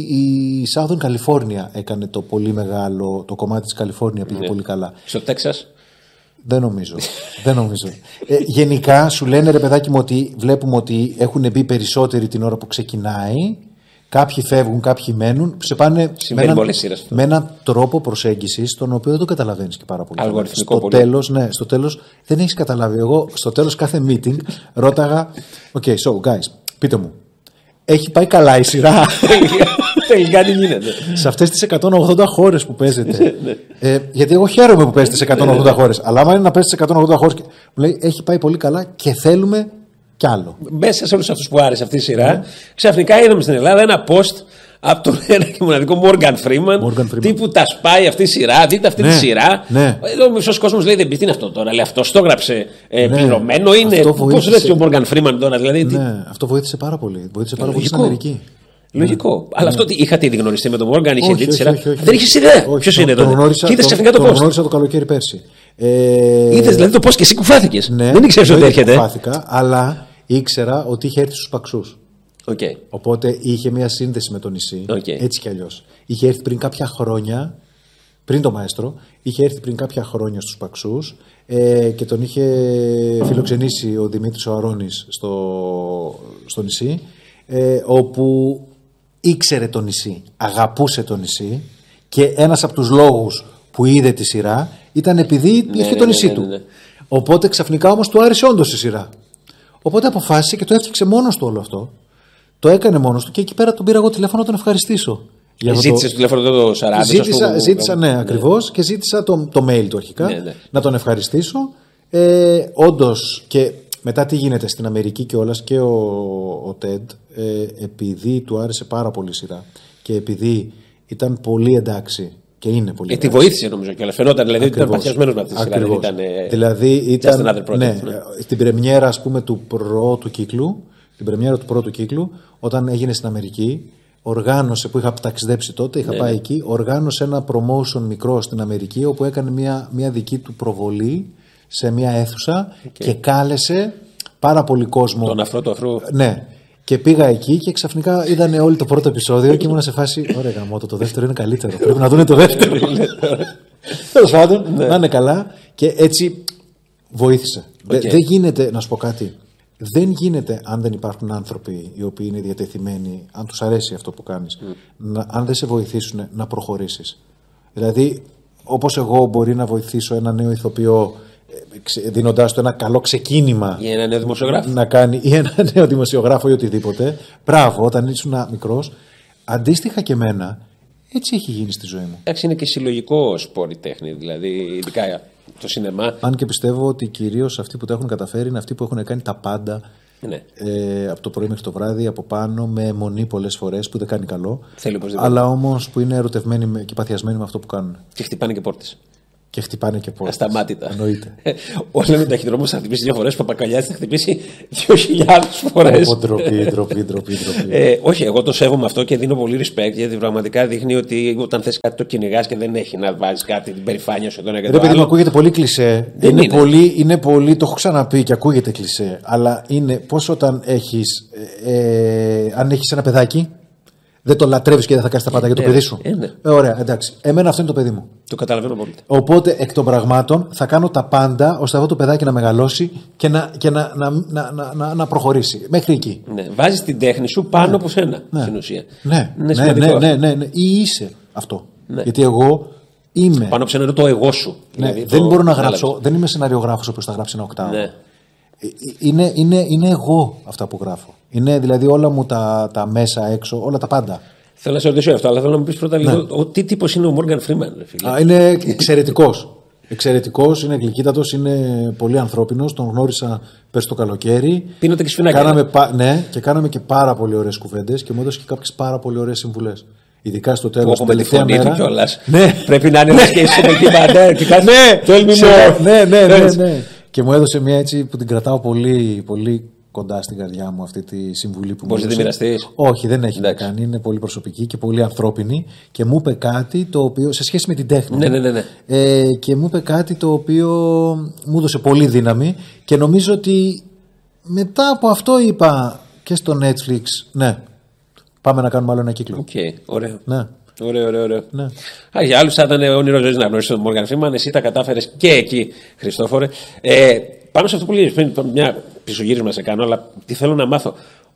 η Southern California έκανε το πολύ μεγάλο. Το κομμάτι της Καλιφόρνια πήγε ναι. πολύ καλά. Στο Τέξας? Δεν νομίζω. Δεν νομίζω. Ε, γενικά σου λένε ρε παιδάκι μου ότι βλέπουμε ότι έχουν μπει περισσότεροι την ώρα που ξεκινάει. Κάποιοι φεύγουν, κάποιοι μένουν. Σε πάνε με έναν, με έναν τρόπο προσέγγισης, τον οποίο δεν το καταλαβαίνεις και πάρα πολύ. Αλγοριθμικό στο πολύ. Τέλος, ναι, στο τέλος δεν έχεις καταλάβει. Εγώ στο τέλος κάθε meeting ρώταγα, OK, so guys, πείτε μου, έχει πάει καλά η σειρά? Τελικά τι γίνεται σε αυτές τις εκατόν ογδόντα χώρες που παίζετε? ε, γιατί εγώ χαίρομαι που παίζετε σε εκατόν ογδόντα χώρες, αλλά άμα είναι να παίζετε σε εκατόν ογδόντα χώρες, μου λέει έχει πάει πολύ καλά και θέλουμε κι άλλο. Μέσα σε όλους αυτούς που άρεσε αυτή η σειρά, ναι. ξαφνικά είδαμε στην Ελλάδα ένα post από τον ένα και μοναδικό Morgan Freeman, τύπου τα σπάει αυτή η σειρά, δείτε αυτή ναι, τη σειρά. Ναι. Εδώ ο μισός κόσμος λέει δεν πει τι είναι αυτό τώρα, λέει αυτό το έγραψε ε, ναι, πληρωμένο, είναι. Πώς λες και ο Morgan Freeman τώρα, δηλαδή. Ναι, τι... αυτό βοήθησε πάρα πολύ. Βοήθησε πάρα πολύ στην Αμερική. Λογικό. Ναι. Αλλά ναι. αυτό ότι είχατε ήδη γνωριστεί με τον Μόργαν, είχε δει τη σειρά. Όχι, όχι, δεν είχε ιδέα. Ποιο είναι εδώ? Και είδε ξαφνικά το πώ. Το γνώρισα το καλοκαίρι πέρσι. Ε... Είδε δηλαδή το πώ και εσύ κουφάθηκες. Ναι, δεν ήξερε ότι έρχεται. Δεν κουφάθηκα, αλλά ήξερα ότι είχε έρθει στους Παξούς. Okay. Οπότε είχε μια σύνδεση με το νησί. Okay. Έτσι κι αλλιώς. Είχε έρθει πριν κάποια χρόνια, πριν το Μαέστρο, είχε έρθει πριν κάποια χρόνια στους Παξούς ε, και τον είχε φιλοξενήσει ο Δημήτρης ο Αρώνης στο, στο νησί, ε, όπου ήξερε το νησί, αγαπούσε το νησί, και ένας από τους λόγους που είδε τη σειρά ήταν επειδή ναι, είχε ναι, το νησί ναι, ναι, ναι, ναι. του. Οπότε ξαφνικά όμως του άρεσε όντως η σειρά. Οπότε αποφάσισε και το έφτιαξε μόνος του όλο αυτό. Το έκανε μόνος του και εκεί πέρα τον πήρα εγώ τηλέφωνο να τον ευχαριστήσω. Ζήτησε το τηλέφωνο το σαράντα. Ζήτησα, πούμε, ζήτησα ναι, ναι, ακριβώς, και ζήτησα το, το mail του αρχικά, ναι, ναι. να τον ευχαριστήσω. Ε, όντως, και μετά τι γίνεται στην Αμερική και όλας, και ο, ο Ted, ε, επειδή του άρεσε πάρα πολύ η σειρά και επειδή ήταν πολύ εντάξει. Και είναι πολύ. Ε, τη βοήθησε νομίζω και όλα. Φαινόταν δηλαδή ότι ήταν παθιασμένος με αυτή τη σειρά. Δεν ήταν, δηλαδή ήταν. Project, ναι, ναι. Στην πρεμιέρα, ας πούμε, του πρώτου κύκλου, την πρεμιέρα του πρώτου κύκλου, όταν έγινε στην Αμερική, οργάνωσε, που είχα ταξιδέψει τότε, είχα ναι, πάει ναι. εκεί, οργάνωσε ένα promotion μικρό στην Αμερική, όπου έκανε μια, μια δική του προβολή σε μια αίθουσα okay. και κάλεσε πάρα πολύ κόσμο. Τον αφρό του αφρού. Ναι. Και πήγα εκεί και ξαφνικά είδανε όλοι το πρώτο επεισόδιο και ήμουν σε φάση. Ωραία, γαμώτο, το δεύτερο είναι καλύτερο. Πρέπει να δουν το δεύτερο. Τέλος πάντων, να είναι καλά. Και έτσι βοήθησε. Okay. Δεν γίνεται, να σου πω κάτι. Δεν γίνεται, αν δεν υπάρχουν άνθρωποι οι οποίοι είναι διατεθειμένοι, αν τους αρέσει αυτό που κάνεις, mm. να, αν δεν σε βοηθήσουν να προχωρήσεις. Δηλαδή, όπως εγώ μπορεί να βοηθήσω ένα νέο ηθοποιό, δίνοντάς του ένα καλό ξεκίνημα. Ή ένα νέο δημοσιογράφο. Να κάνει, ή ένα νέο δημοσιογράφο ή οτιδήποτε. Μπράβο, όταν ήσουν μικρός. αντίστοιχα και εμένα, έτσι έχει γίνει στη ζωή μου. Εντάξει, είναι και συλλογικό σπορ η τέχνη, δηλαδή, ειδικά το σινεμά. Αν και πιστεύω ότι κυρίως αυτοί που τα έχουν καταφέρει είναι αυτοί που έχουν κάνει τα πάντα. Ναι. Ε, από το πρωί μέχρι το βράδυ, από πάνω, με αιμονή πολλές φορές, που δεν κάνει καλό. Θέλει οπωσδήποτε. Αλλά όμως που είναι ερωτευμένοι και παθιασμένοι με αυτό που κάνουν. Και χτυπάνε και πόρτες. Και χτυπάνε και πόρτες. Ασταμάτητα. Εννοείται. Όλοι λένε ταχυδρόμος θα χτυπήσει δύο φορές, ο Παπακαλιάς θα χτυπήσει δύο χιλιάδες φορές. Ω, ντροπή, ντροπή, ντροπή. Ε, όχι, εγώ το σέβομαι αυτό και δίνω πολύ respect, γιατί πραγματικά δείχνει ότι όταν θες κάτι το κυνηγάς και δεν έχει να βάζεις κάτι, την περηφάνεια σου εδώ και το άλλο. Ρε παιδί μου, ακούγεται πολύ κλισέ. Δεν είναι, είναι. Πολύ, είναι πολύ, το έχω ξαναπεί και ακούγεται κλισέ. Αλλά είναι πώς όταν έχεις, ε, ε, αν έχεις ένα παιδάκι, δεν το λατρεύεις και δεν θα κάνεις τα πάντα για το Ε, παιδί σου. ε, ναι. Ε, ωραία, εντάξει. Εμένα αυτό είναι το παιδί μου. Το καταλαβαίνω πολύ. Οπότε εκ των πραγμάτων θα κάνω τα πάντα ώστε αυτό το παιδάκι να μεγαλώσει και να, και να, να, να, να, να, να προχωρήσει. Μέχρι εκεί. Ναι. Βάζεις την τέχνη σου πάνω Ναι. από σένα, Ναι. στην ουσία. Ναι, Είναι ναι, σημαντικό ναι, αυτό. ναι, ναι, ναι. Ή είσαι αυτό. Ναι. Γιατί εγώ είμαι. Πάνω από σένα είναι το εγώ σου. Ναι, Δηλαδή, δεν το- μπορώ να κατάλαβες. γράψω. Δεν είμαι σεναριογράφος ο οποίος θα γράψει ένα οκτάωρο. Ναι. Ε, Είναι, είναι, είναι εγώ αυτά που γράφω. Είναι δηλαδή όλα μου τα, τα μέσα έξω, όλα τα πάντα. Θέλω να σε ρωτήσω αυτό, αλλά θέλω να μου πει πρώτα Ναι. λίγο ο, τι τύπος είναι ο Μόργαν Φρήμαν, ρε φίλε. Α, είναι εξαιρετικός. Εξαιρετικός, είναι γλυκύτατος, είναι πολύ ανθρώπινος. Τον γνώρισα πέρσι το καλοκαίρι. Πίνονται και σφινάκια. Κάναμε, πα- ναι, και κάναμε και πάρα πολύ ωραίες κουβέντες και μου έδωσε και κάποιες πάρα πολύ ωραίες συμβουλές. Ειδικά στο τέλος. Όπου με τη φωνή του κιόλας. Ναι. Πρέπει να είναι και εσύ με τίποτα. Και κάτι. Ναι, Tell me σε- more. ναι, ναι, ναι, Έτσι. ναι. Και μου έδωσε μια έτσι που την κρατάω πολύ, πολύ κοντά στην καρδιά μου αυτή τη συμβουλή που Μπορείς μου να τη έδωσε. μοιραστείς? Όχι, δεν έχει να Εντάξει. κάνει. Είναι πολύ προσωπική και πολύ ανθρώπινη. Και μου είπε κάτι το οποίο σε σχέση με την τέχνη. Ναι, ναι, ναι, ναι. Ε, και μου είπε κάτι το οποίο μου έδωσε πολύ δύναμη. Και νομίζω ότι μετά από αυτό είπα και στο Netflix, ναι, πάμε να κάνουμε άλλο ένα κύκλο. Οκ, ωραίο. Ναι. Ωραίο, ωραίο, ωραίο. Ναι. Α, για άλλου θα ήταν όνειρο ζωή να γνωρίσει τον Μόργαν Φρήμαν. Εσύ τα κατάφερε και εκεί, Χριστόφορε. Ε, πάνω σε αυτό που λέγεις πριν, μια πισωγύρισμα σε κάνω, αλλά τι θέλω να μάθω.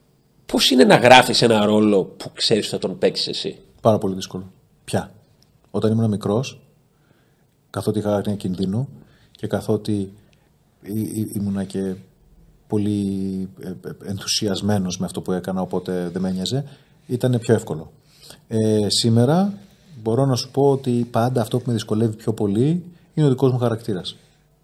Πώς είναι να γράφεις ένα ρόλο που ξέρεις ότι θα τον παίξεις εσύ? Πάρα πολύ δύσκολο. Πια. Όταν ήμουν μικρός, καθότι είχα άγνοια κινδύνου και καθότι ή- ή- ήμουνα και πολύ ε, ε, ενθουσιασμένος με αυτό που έκανα, οπότε δεν με ένοιαζε, ήταν πιο εύκολο. Ε, σήμερα μπορώ να σου πω ότι πάντα αυτό που με δυσκολεύει πιο πολύ είναι ο δικός μου χαρακτήρας.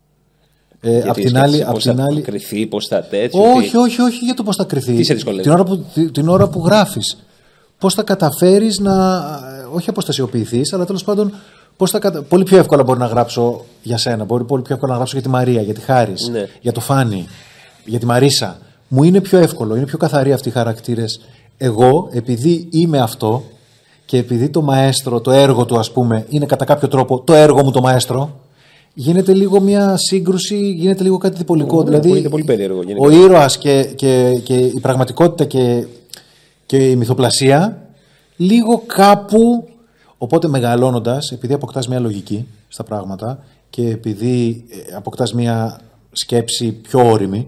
Ε, απ' την άλλη, απ' Πώς την θα άλλη, κρυθεί, πώς θα τέτοιο. όχι, τι- όχι, όχι για το πώς θα κρυθεί. Τι σε δυσκολεύει? Την ώρα που, τη- την ώρα που γράφεις. Πώς θα καταφέρεις να. Όχι αποστασιοποιηθείς, αλλά τέλος πάντων. Πώς θα κατα... Πολύ πιο εύκολα μπορεί να γράψω για σένα. Μπορεί πολύ πιο εύκολα να γράψω για τη Μαρία, για τη Χάρις, Ναι. για το Φάνη, για τη Μαρίσα. Μου είναι πιο εύκολο, είναι πιο καθαροί αυτοί οι χαρακτήρες. Εγώ, επειδή είμαι αυτό και επειδή το μαέστρο, το έργο του, ας πούμε, είναι κατά κάποιο τρόπο το έργο μου το μαέστρο, γίνεται λίγο μια σύγκρουση, γίνεται λίγο κάτι διπολικό. Ω, δηλαδή, είναι πολύ περίεργο γενικά. ο ήρωας και, και, και η πραγματικότητα και, και η μυθοπλασία λίγο κάπου. Οπότε μεγαλώνοντας, επειδή αποκτάς μια λογική στα πράγματα και επειδή ε, αποκτάς μια σκέψη πιο όριμη,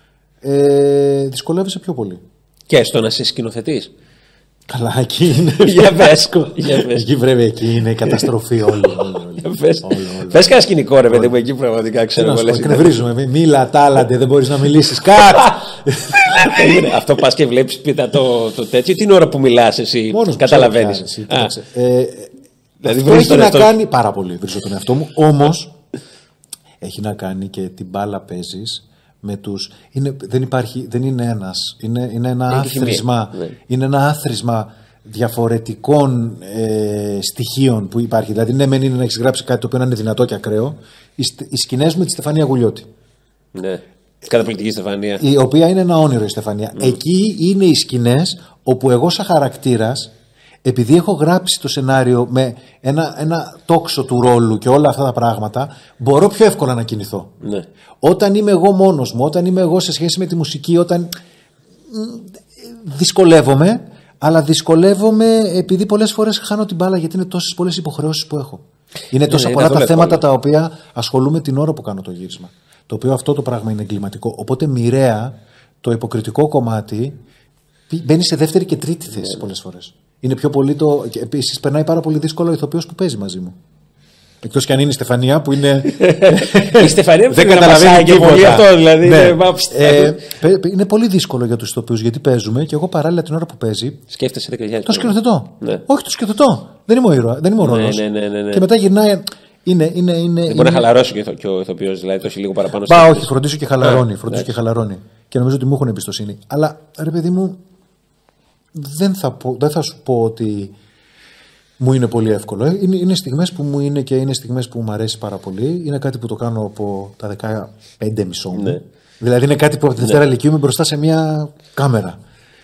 ε, δυσκολεύεσαι πιο πολύ. Και στο να σε σκηνοθετείς. Καλά, εκεί είναι. Για πες, για πες. Εκεί πρέπει, εκεί είναι η καταστροφή όλη. όλη, όλη. Για πες. Όλο, όλο. Πες κανένα σκηνικό, ρε παιδί μου, εκεί πραγματικά Τι ξέρω. να σου εγώ, πω, λες, εκνευρίζουμε. Μη- Μίλα, τάλαντε, δεν μπορείς να μιλήσεις. Κάτ! Περίμενε, αυτό πας και βλέπεις πίτα το, το τέτοιο. Την ώρα που μιλάς εσύ, Μόνος μου καταλαβαίνεις. ξέρω πια, εσύ, Α, κοίταξε. Ε, Δηλαδή αυτό βρίζεις έχει τον να εαυτό σου. κάνει πάρα πολύ. Βρίζω τον εαυτό μου. Όμως έχει να κάνει και την μπάλα παίζεις με τους. Είναι, δεν υπάρχει, δεν είναι ένας. Είναι, είναι ένα Έχει χημεία, άθροισμα. ναι. Είναι ένα άθροισμα διαφορετικών ε, στοιχείων που υπάρχει. Δηλαδή, ναι, μεν είναι να έχει γράψει κάτι το οποίο να είναι δυνατό και ακραίο. Οι, στε- οι σκηνές μου με τη Στεφανία Γουλιώτη. Ναι. Καταπληκτική Στεφανία. Η οποία είναι ένα όνειρο η Στεφανία. Εκεί είναι οι σκηνές όπου εγώ σαν χαρακτήρας, επειδή έχω γράψει το σενάριο με ένα, ένα τόξο του ρόλου και όλα αυτά τα πράγματα, μπορώ πιο εύκολα να κινηθώ. Ναι. Όταν είμαι εγώ μόνος μου, όταν είμαι εγώ σε σχέση με τη μουσική, όταν μ, δυσκολεύομαι, αλλά δυσκολεύομαι επειδή πολλές φορές χάνω την μπάλα γιατί είναι τόσες πολλές υποχρεώσεις που έχω. Είναι τόσα είναι πολλά τα καθόλου θέματα εύκολο. τα οποία ασχολούμαι την ώρα που κάνω το γύρισμα. Το οποίο αυτό το πράγμα είναι εγκληματικό. Οπότε μοιραία το υποκριτικό κομμάτι πη- μπαίνει σε δεύτερη και τρίτη θέση Ναι. πολλές φορές. Είναι πιο πολύ το. Επίσης περνάει πάρα πολύ δύσκολο ο ηθοποιός που παίζει μαζί μου. Εκτός κι αν είναι η Στεφανία που είναι. Η Στεφανία δεν καταλαβαίνει και πολύ αυτό, δηλαδή. Ναι. Είναι... Ε, είναι πολύ δύσκολο για τους ηθοποιούς γιατί παίζουμε και εγώ παράλληλα την ώρα που παίζει. Σκέφτεσαι δεκαετία. Το σκηνοθετώ. Ναι. Όχι, το σκηνοθετώ. Δεν είμαι ο ήρωα, δεν είμαι ο ρόλος. Ναι, ναι, ναι, ναι, ναι. Και μετά γυρνάει. Είναι, είναι, είναι, δεν είναι... μπορεί να χαλαρώσει και ο ηθοποιός, δηλαδή το έχει λίγο παραπάνω. Πα, όχι, φροντίσω και χαλαρώνει. Φροντίζω και χαλαρώνει. Και νομίζω ότι μου έχουν εμπιστοσύνη. Αλλά ρε παιδί μου, δεν θα, πω, δεν θα σου πω ότι μου είναι πολύ εύκολο. Είναι, είναι στιγμές που μου είναι και είναι στιγμές που μου αρέσει πάρα πολύ. Είναι κάτι που το κάνω από τα δεκαπέντε μισό μου. Ναι. Δηλαδή είναι κάτι που από τη Δευτέρα ναι. Λυκείου είμαι μπροστά σε μια κάμερα.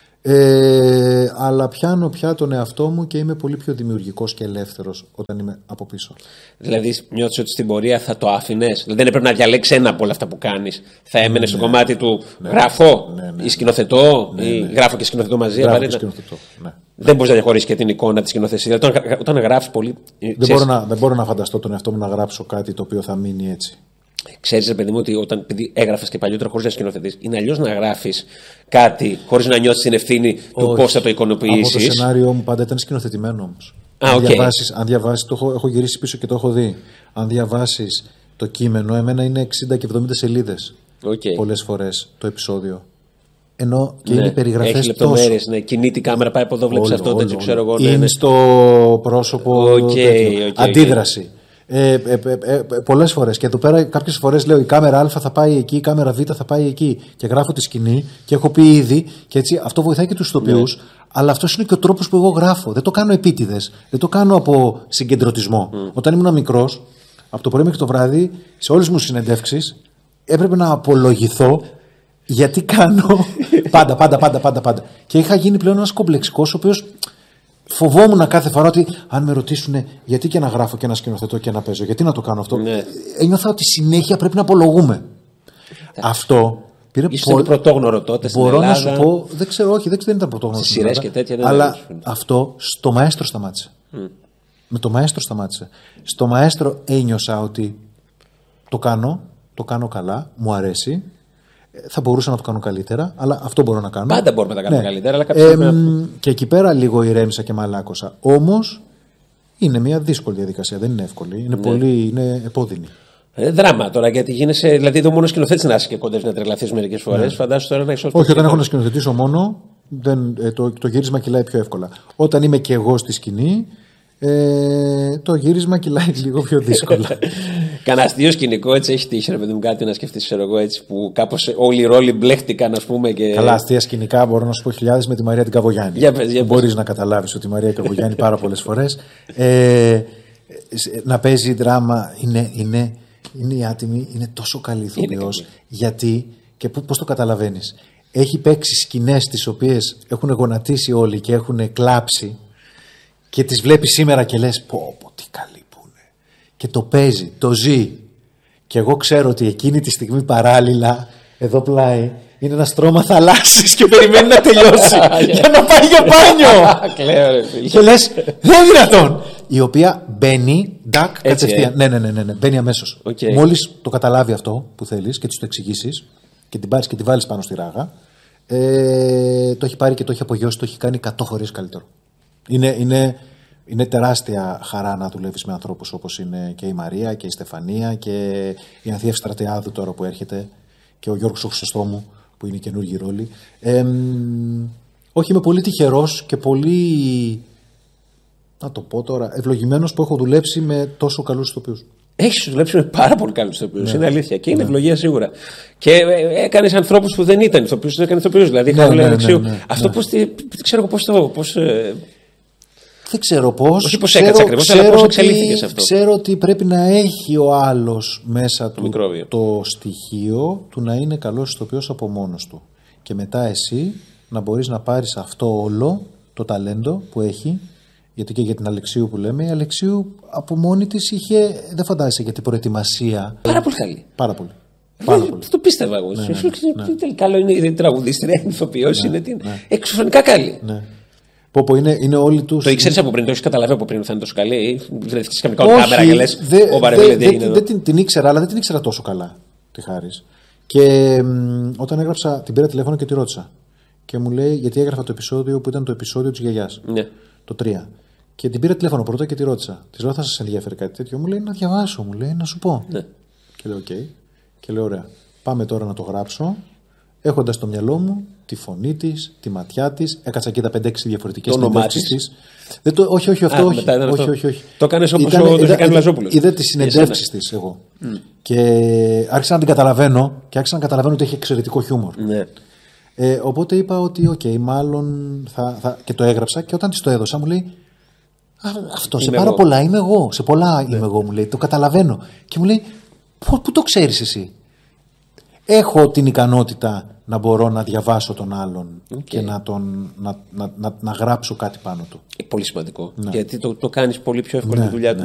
Ε, αλλά πιάνω πια τον εαυτό μου και είμαι πολύ πιο δημιουργικός και ελεύθερος όταν είμαι από πίσω. Δηλαδή, νιώθεις ότι στην πορεία θα το άφηνες. Δηλαδή, δεν έπρεπε να διαλέξεις ένα από όλα αυτά που κάνεις. Θα έμενε ναι, στο κομμάτι του ναι, γράφω ναι, ναι, ή σκηνοθετώ, ναι, ναι. ή γράφω και σκηνοθετώ μαζί. Γράφω και σκηνοθετώ, ναι. Δεν μπορείς να διαχωρίσεις και την εικόνα της σκηνοθεσίας. Δηλαδή, όταν, όταν γράφεις πολύ. Δεν, ξέρεις... μπορώ να, δεν μπορώ να φανταστώ τον εαυτό μου να γράψω κάτι το οποίο θα μείνει έτσι. Ξέρεις, παιδί μου, ότι όταν έγραφες και παλιότερα χωρίς να σκηνοθετείς, είναι αλλιώς να γράφεις κάτι χωρίς να νιώθεις την ευθύνη του πώς θα το εικονοποιήσεις. Από το σενάριο μου πάντα ήταν σκηνοθετημένο όμως. Α, αν, okay. διαβάσεις, αν διαβάσεις, το έχω, έχω γυρίσει πίσω και το έχω δει. Αν διαβάσεις το κείμενο, εμένα είναι εξήντα και εβδομήντα σελίδες okay. πολλές φορές το επεισόδιο. Ενώ και ναι, είναι περιγραφές έχει λεπτομέρειες, ναι. Κινείται η κάμερα, πάει από εδώ, βλέπεις αυτό, δεν ξέρω εγώ. Είναι ναι, ναι. στο πρόσωπο, okay, okay, αντίδραση. Okay. Ε, ε, ε, ε, πολλές φορές. Και εδώ πέρα κάποιες φορές λέω η κάμερα Α θα πάει εκεί, η κάμερα Β θα πάει εκεί. Και γράφω τη σκηνή και έχω πει ήδη. Και έτσι αυτό βοηθάει και τους ηθοποιούς. Ναι. Αλλά αυτός είναι και ο τρόπος που εγώ γράφω. Δεν το κάνω επίτηδες. Δεν το κάνω από συγκεντρωτισμό. Mm. Όταν ήμουν μικρός, από το πρωί μέχρι το βράδυ, σε όλες μου συνεντεύξεις, έπρεπε να απολογηθώ γιατί κάνω. πάντα, πάντα, πάντα, πάντα, πάντα. Και είχα γίνει πλέον ένας κομπλεξικός, ο οποίος. Φοβόμουν κάθε φορά ότι αν με ρωτήσουν γιατί και να γράφω και να σκηνοθετώ και να παίζω, γιατί να το κάνω αυτό. Ναι. Ένιωθα ότι συνέχεια πρέπει να απολογούμε. Ναι. Αυτό πήρε πολύ. Ήσουν πρωτόγνωρο τότε στην Μπορώ Ελλάδα. να σου πω, δεν ξέρω, όχι, δεν ήταν πρωτόγνωρο. Στις σειρές και τέτοια δεν αλλά δεν αυτό στο Μαέστρο σταμάτησε. Mm. Με το Μαέστρο σταμάτησε. Στο Μαέστρο ένιωσα ότι το κάνω, το κάνω καλά, μου αρέσει. Θα μπορούσα να το κάνω καλύτερα, αλλά αυτό μπορώ να κάνω. Πάντα μπορούμε να τα κάνουμε ναι. καλύτερα, αλλά κάποια στιγμή. Ε, και εκεί πέρα λίγο ηρέμησα και μαλάκωσα. Όμως είναι μια δύσκολη διαδικασία, δεν είναι εύκολη. Είναι ναι. πολύ είναι επώδυνη. Ε, δράμα τώρα, γιατί γίνεσαι. Δηλαδή, το μόνο σκηνοθέτη να είσαι και κοντεύει να τρελαθεί μερικές φορές. Ναι. Φαντάσου τώρα να έχει Όχι, όταν έχω να σκηνοθετήσω μόνο, δεν, ε, το, το γύρισμα κυλάει πιο εύκολα. Όταν είμαι και εγώ στη σκηνή, ε, το γύρισμα κυλάει λίγο πιο δύσκολα. Κανένα αστείο σκηνικό έτσι έχει τύχει, ρε παιδί μου, κάτι να σκεφτείς, ξέρω εγώ, έτσι που κάπως όλοι οι ρόλοι μπλέχτηκαν, ας πούμε. Και... Καλά, αστεία σκηνικά μπορώ να σου πω χιλιάδες με τη Μαρία την Καβογιάννη. Για πες, για πες. Μπορείς να καταλάβεις ότι η Μαρία Καβογιάννη πάρα πολλές φορές. Ε, να παίζει δράμα είναι, είναι, είναι η άτιμη, είναι τόσο καλή ηθοποιός. Γιατί, και πώς το καταλαβαίνεις, έχει παίξει σκηνές τις οποίες έχουν γονατίσει όλοι και έχουν κλάψει. Και τις βλέπεις σήμερα και λες πω πω τι καλή που είναι. Και το παίζει, το ζει. Και εγώ ξέρω ότι εκείνη τη στιγμή παράλληλα εδώ πλάι είναι ένα στρώμα θαλάσσης και περιμένει να τελειώσει για να πάει για μπάνιο. Και λες δεν είναι δυνατόν. Η οποία μπαίνει ντακ κατευθείαν. Ναι, ναι, ναι, ναι, ναι, μπαίνει αμέσως. Okay. Μόλις το καταλάβει αυτό που θέλεις και της το εξηγήσεις και την πάρεις και τη βάλεις πάνω στη ράγα, ε, το έχει πάρει και το έχει απογειώσει, το έχει κάνει εκατό φορές καλύτερο. Είναι, είναι, είναι τεράστια χαρά να δουλεύεις με ανθρώπους όπως είναι και η Μαρία και η Στεφανία και η Ανθία Ευστρατεάδου τώρα που έρχεται και ο Γιώργος ο Χρυσοστόμου που είναι καινούργιοι ρόλοι. Ε, όχι, είμαι πολύ τυχερός και πολύ, να το πω τώρα, ευλογημένος που έχω δουλέψει με τόσο καλούς ηθοποιούς. Έχεις δουλέψει με πάρα πολύ καλούς ηθοποιούς, ναι. Είναι αλήθεια και είναι ναι. ευλογία σίγουρα. Και έκανες ανθρώπους που δεν ήταν ηθοποιούς, δεν έκανε ηθοποιούς. Δηλαδή, ναι, ναι, ναι, Αλεξίου. Ναι, ναι, αυτό ναι. πώς, δεν ξέρω πώς το. Πώς, δεν ξέρω πώς. Όχι πώς έκατσε ακριβώς, αλλά πώς εξελίχθηκες αυτό. Ξέρω ότι πρέπει να έχει ο άλλος μέσα του μικρόβιο. Το στοιχείο του να είναι καλός ηθοποιός από μόνος του. Και μετά εσύ να μπορείς να πάρεις αυτό όλο το ταλέντο που έχει. Γιατί και για την Αλεξίου που λέμε, η Αλεξίου από μόνη της είχε, δεν φαντάζεσαι για την προετοιμασία. Πάρα πολύ καλή. Πάρα πολύ. Πάρα δεν, πολύ. Το πίστευα εγώ. Ναι, ναι, ναι. Τελικά άλλο είναι η τραγουδίστρια, η ηθοποιός, ναι, είναι την. Ναι. Εξωφρενικά καλή. Ναι. Πω, πω, είναι, είναι όλοι τους... Το ήξερες από πριν, το έχεις καταλάβει από πριν ότι θα είναι τόσο καλή. Δεν έχεις καμία κάμερα και λες. Ο Βαρεβίλη δεν είναι. Δεν την, την ήξερα, αλλά δεν την ήξερα τόσο καλά. Τη χάρης. Και μ, όταν έγραψα, την πήρα τηλέφωνο και τη ρώτησα. Και μου λέει, γιατί έγραφα το επεισόδιο που ήταν το επεισόδιο της γιαγιάς. Ναι. Το τρία. Και την πήρα τηλέφωνο πρώτα και τη ρώτησα. Τη λέω: θα σας ενδιαφέρει κάτι τέτοιο? Μου λέει: να διαβάσω, μου λέει, να σου πω. Ναι. Και λέω: οκ. Okay. Και λέω: ωραία. Πάμε τώρα να το γράψω. Έχοντας στο μυαλό μου τη φωνή της, τη ματιά της, έκατσα και τα πέντε έξι διαφορετικές συνεντεύξεις της. Δεν το, όχι, όχι, αυτό, Α, όχι, όχι, αυτό. όχι, όχι. Το κάνεις όπως Ήταν, ο είδα, Δωδεκάνης Λαζόπουλος. Είδα τις συνεντεύξεις της εγώ. Mm. Και άρχισα να την καταλαβαίνω και άρχισα να καταλαβαίνω ότι έχει εξαιρετικό χιούμορ. Ναι. Ε, οπότε είπα ότι, οκ, okay, μάλλον θα, θα. Και το έγραψα και όταν της το έδωσα μου λέει: Α, αυτό, σε πάρα εγώ. πολλά είμαι εγώ. Σε πολλά ναι. είμαι εγώ, μου λέει. Το καταλαβαίνω. Και μου λέει: Πού το ξέρεις εσύ? Έχω την ικανότητα να μπορώ να διαβάσω τον άλλον okay. και να, τον, να, να, να, να γράψω κάτι πάνω του. Πολύ σημαντικό. Ναι. Γιατί το, το κάνεις πολύ πιο εύκολη ναι, τη δουλειά ναι. του.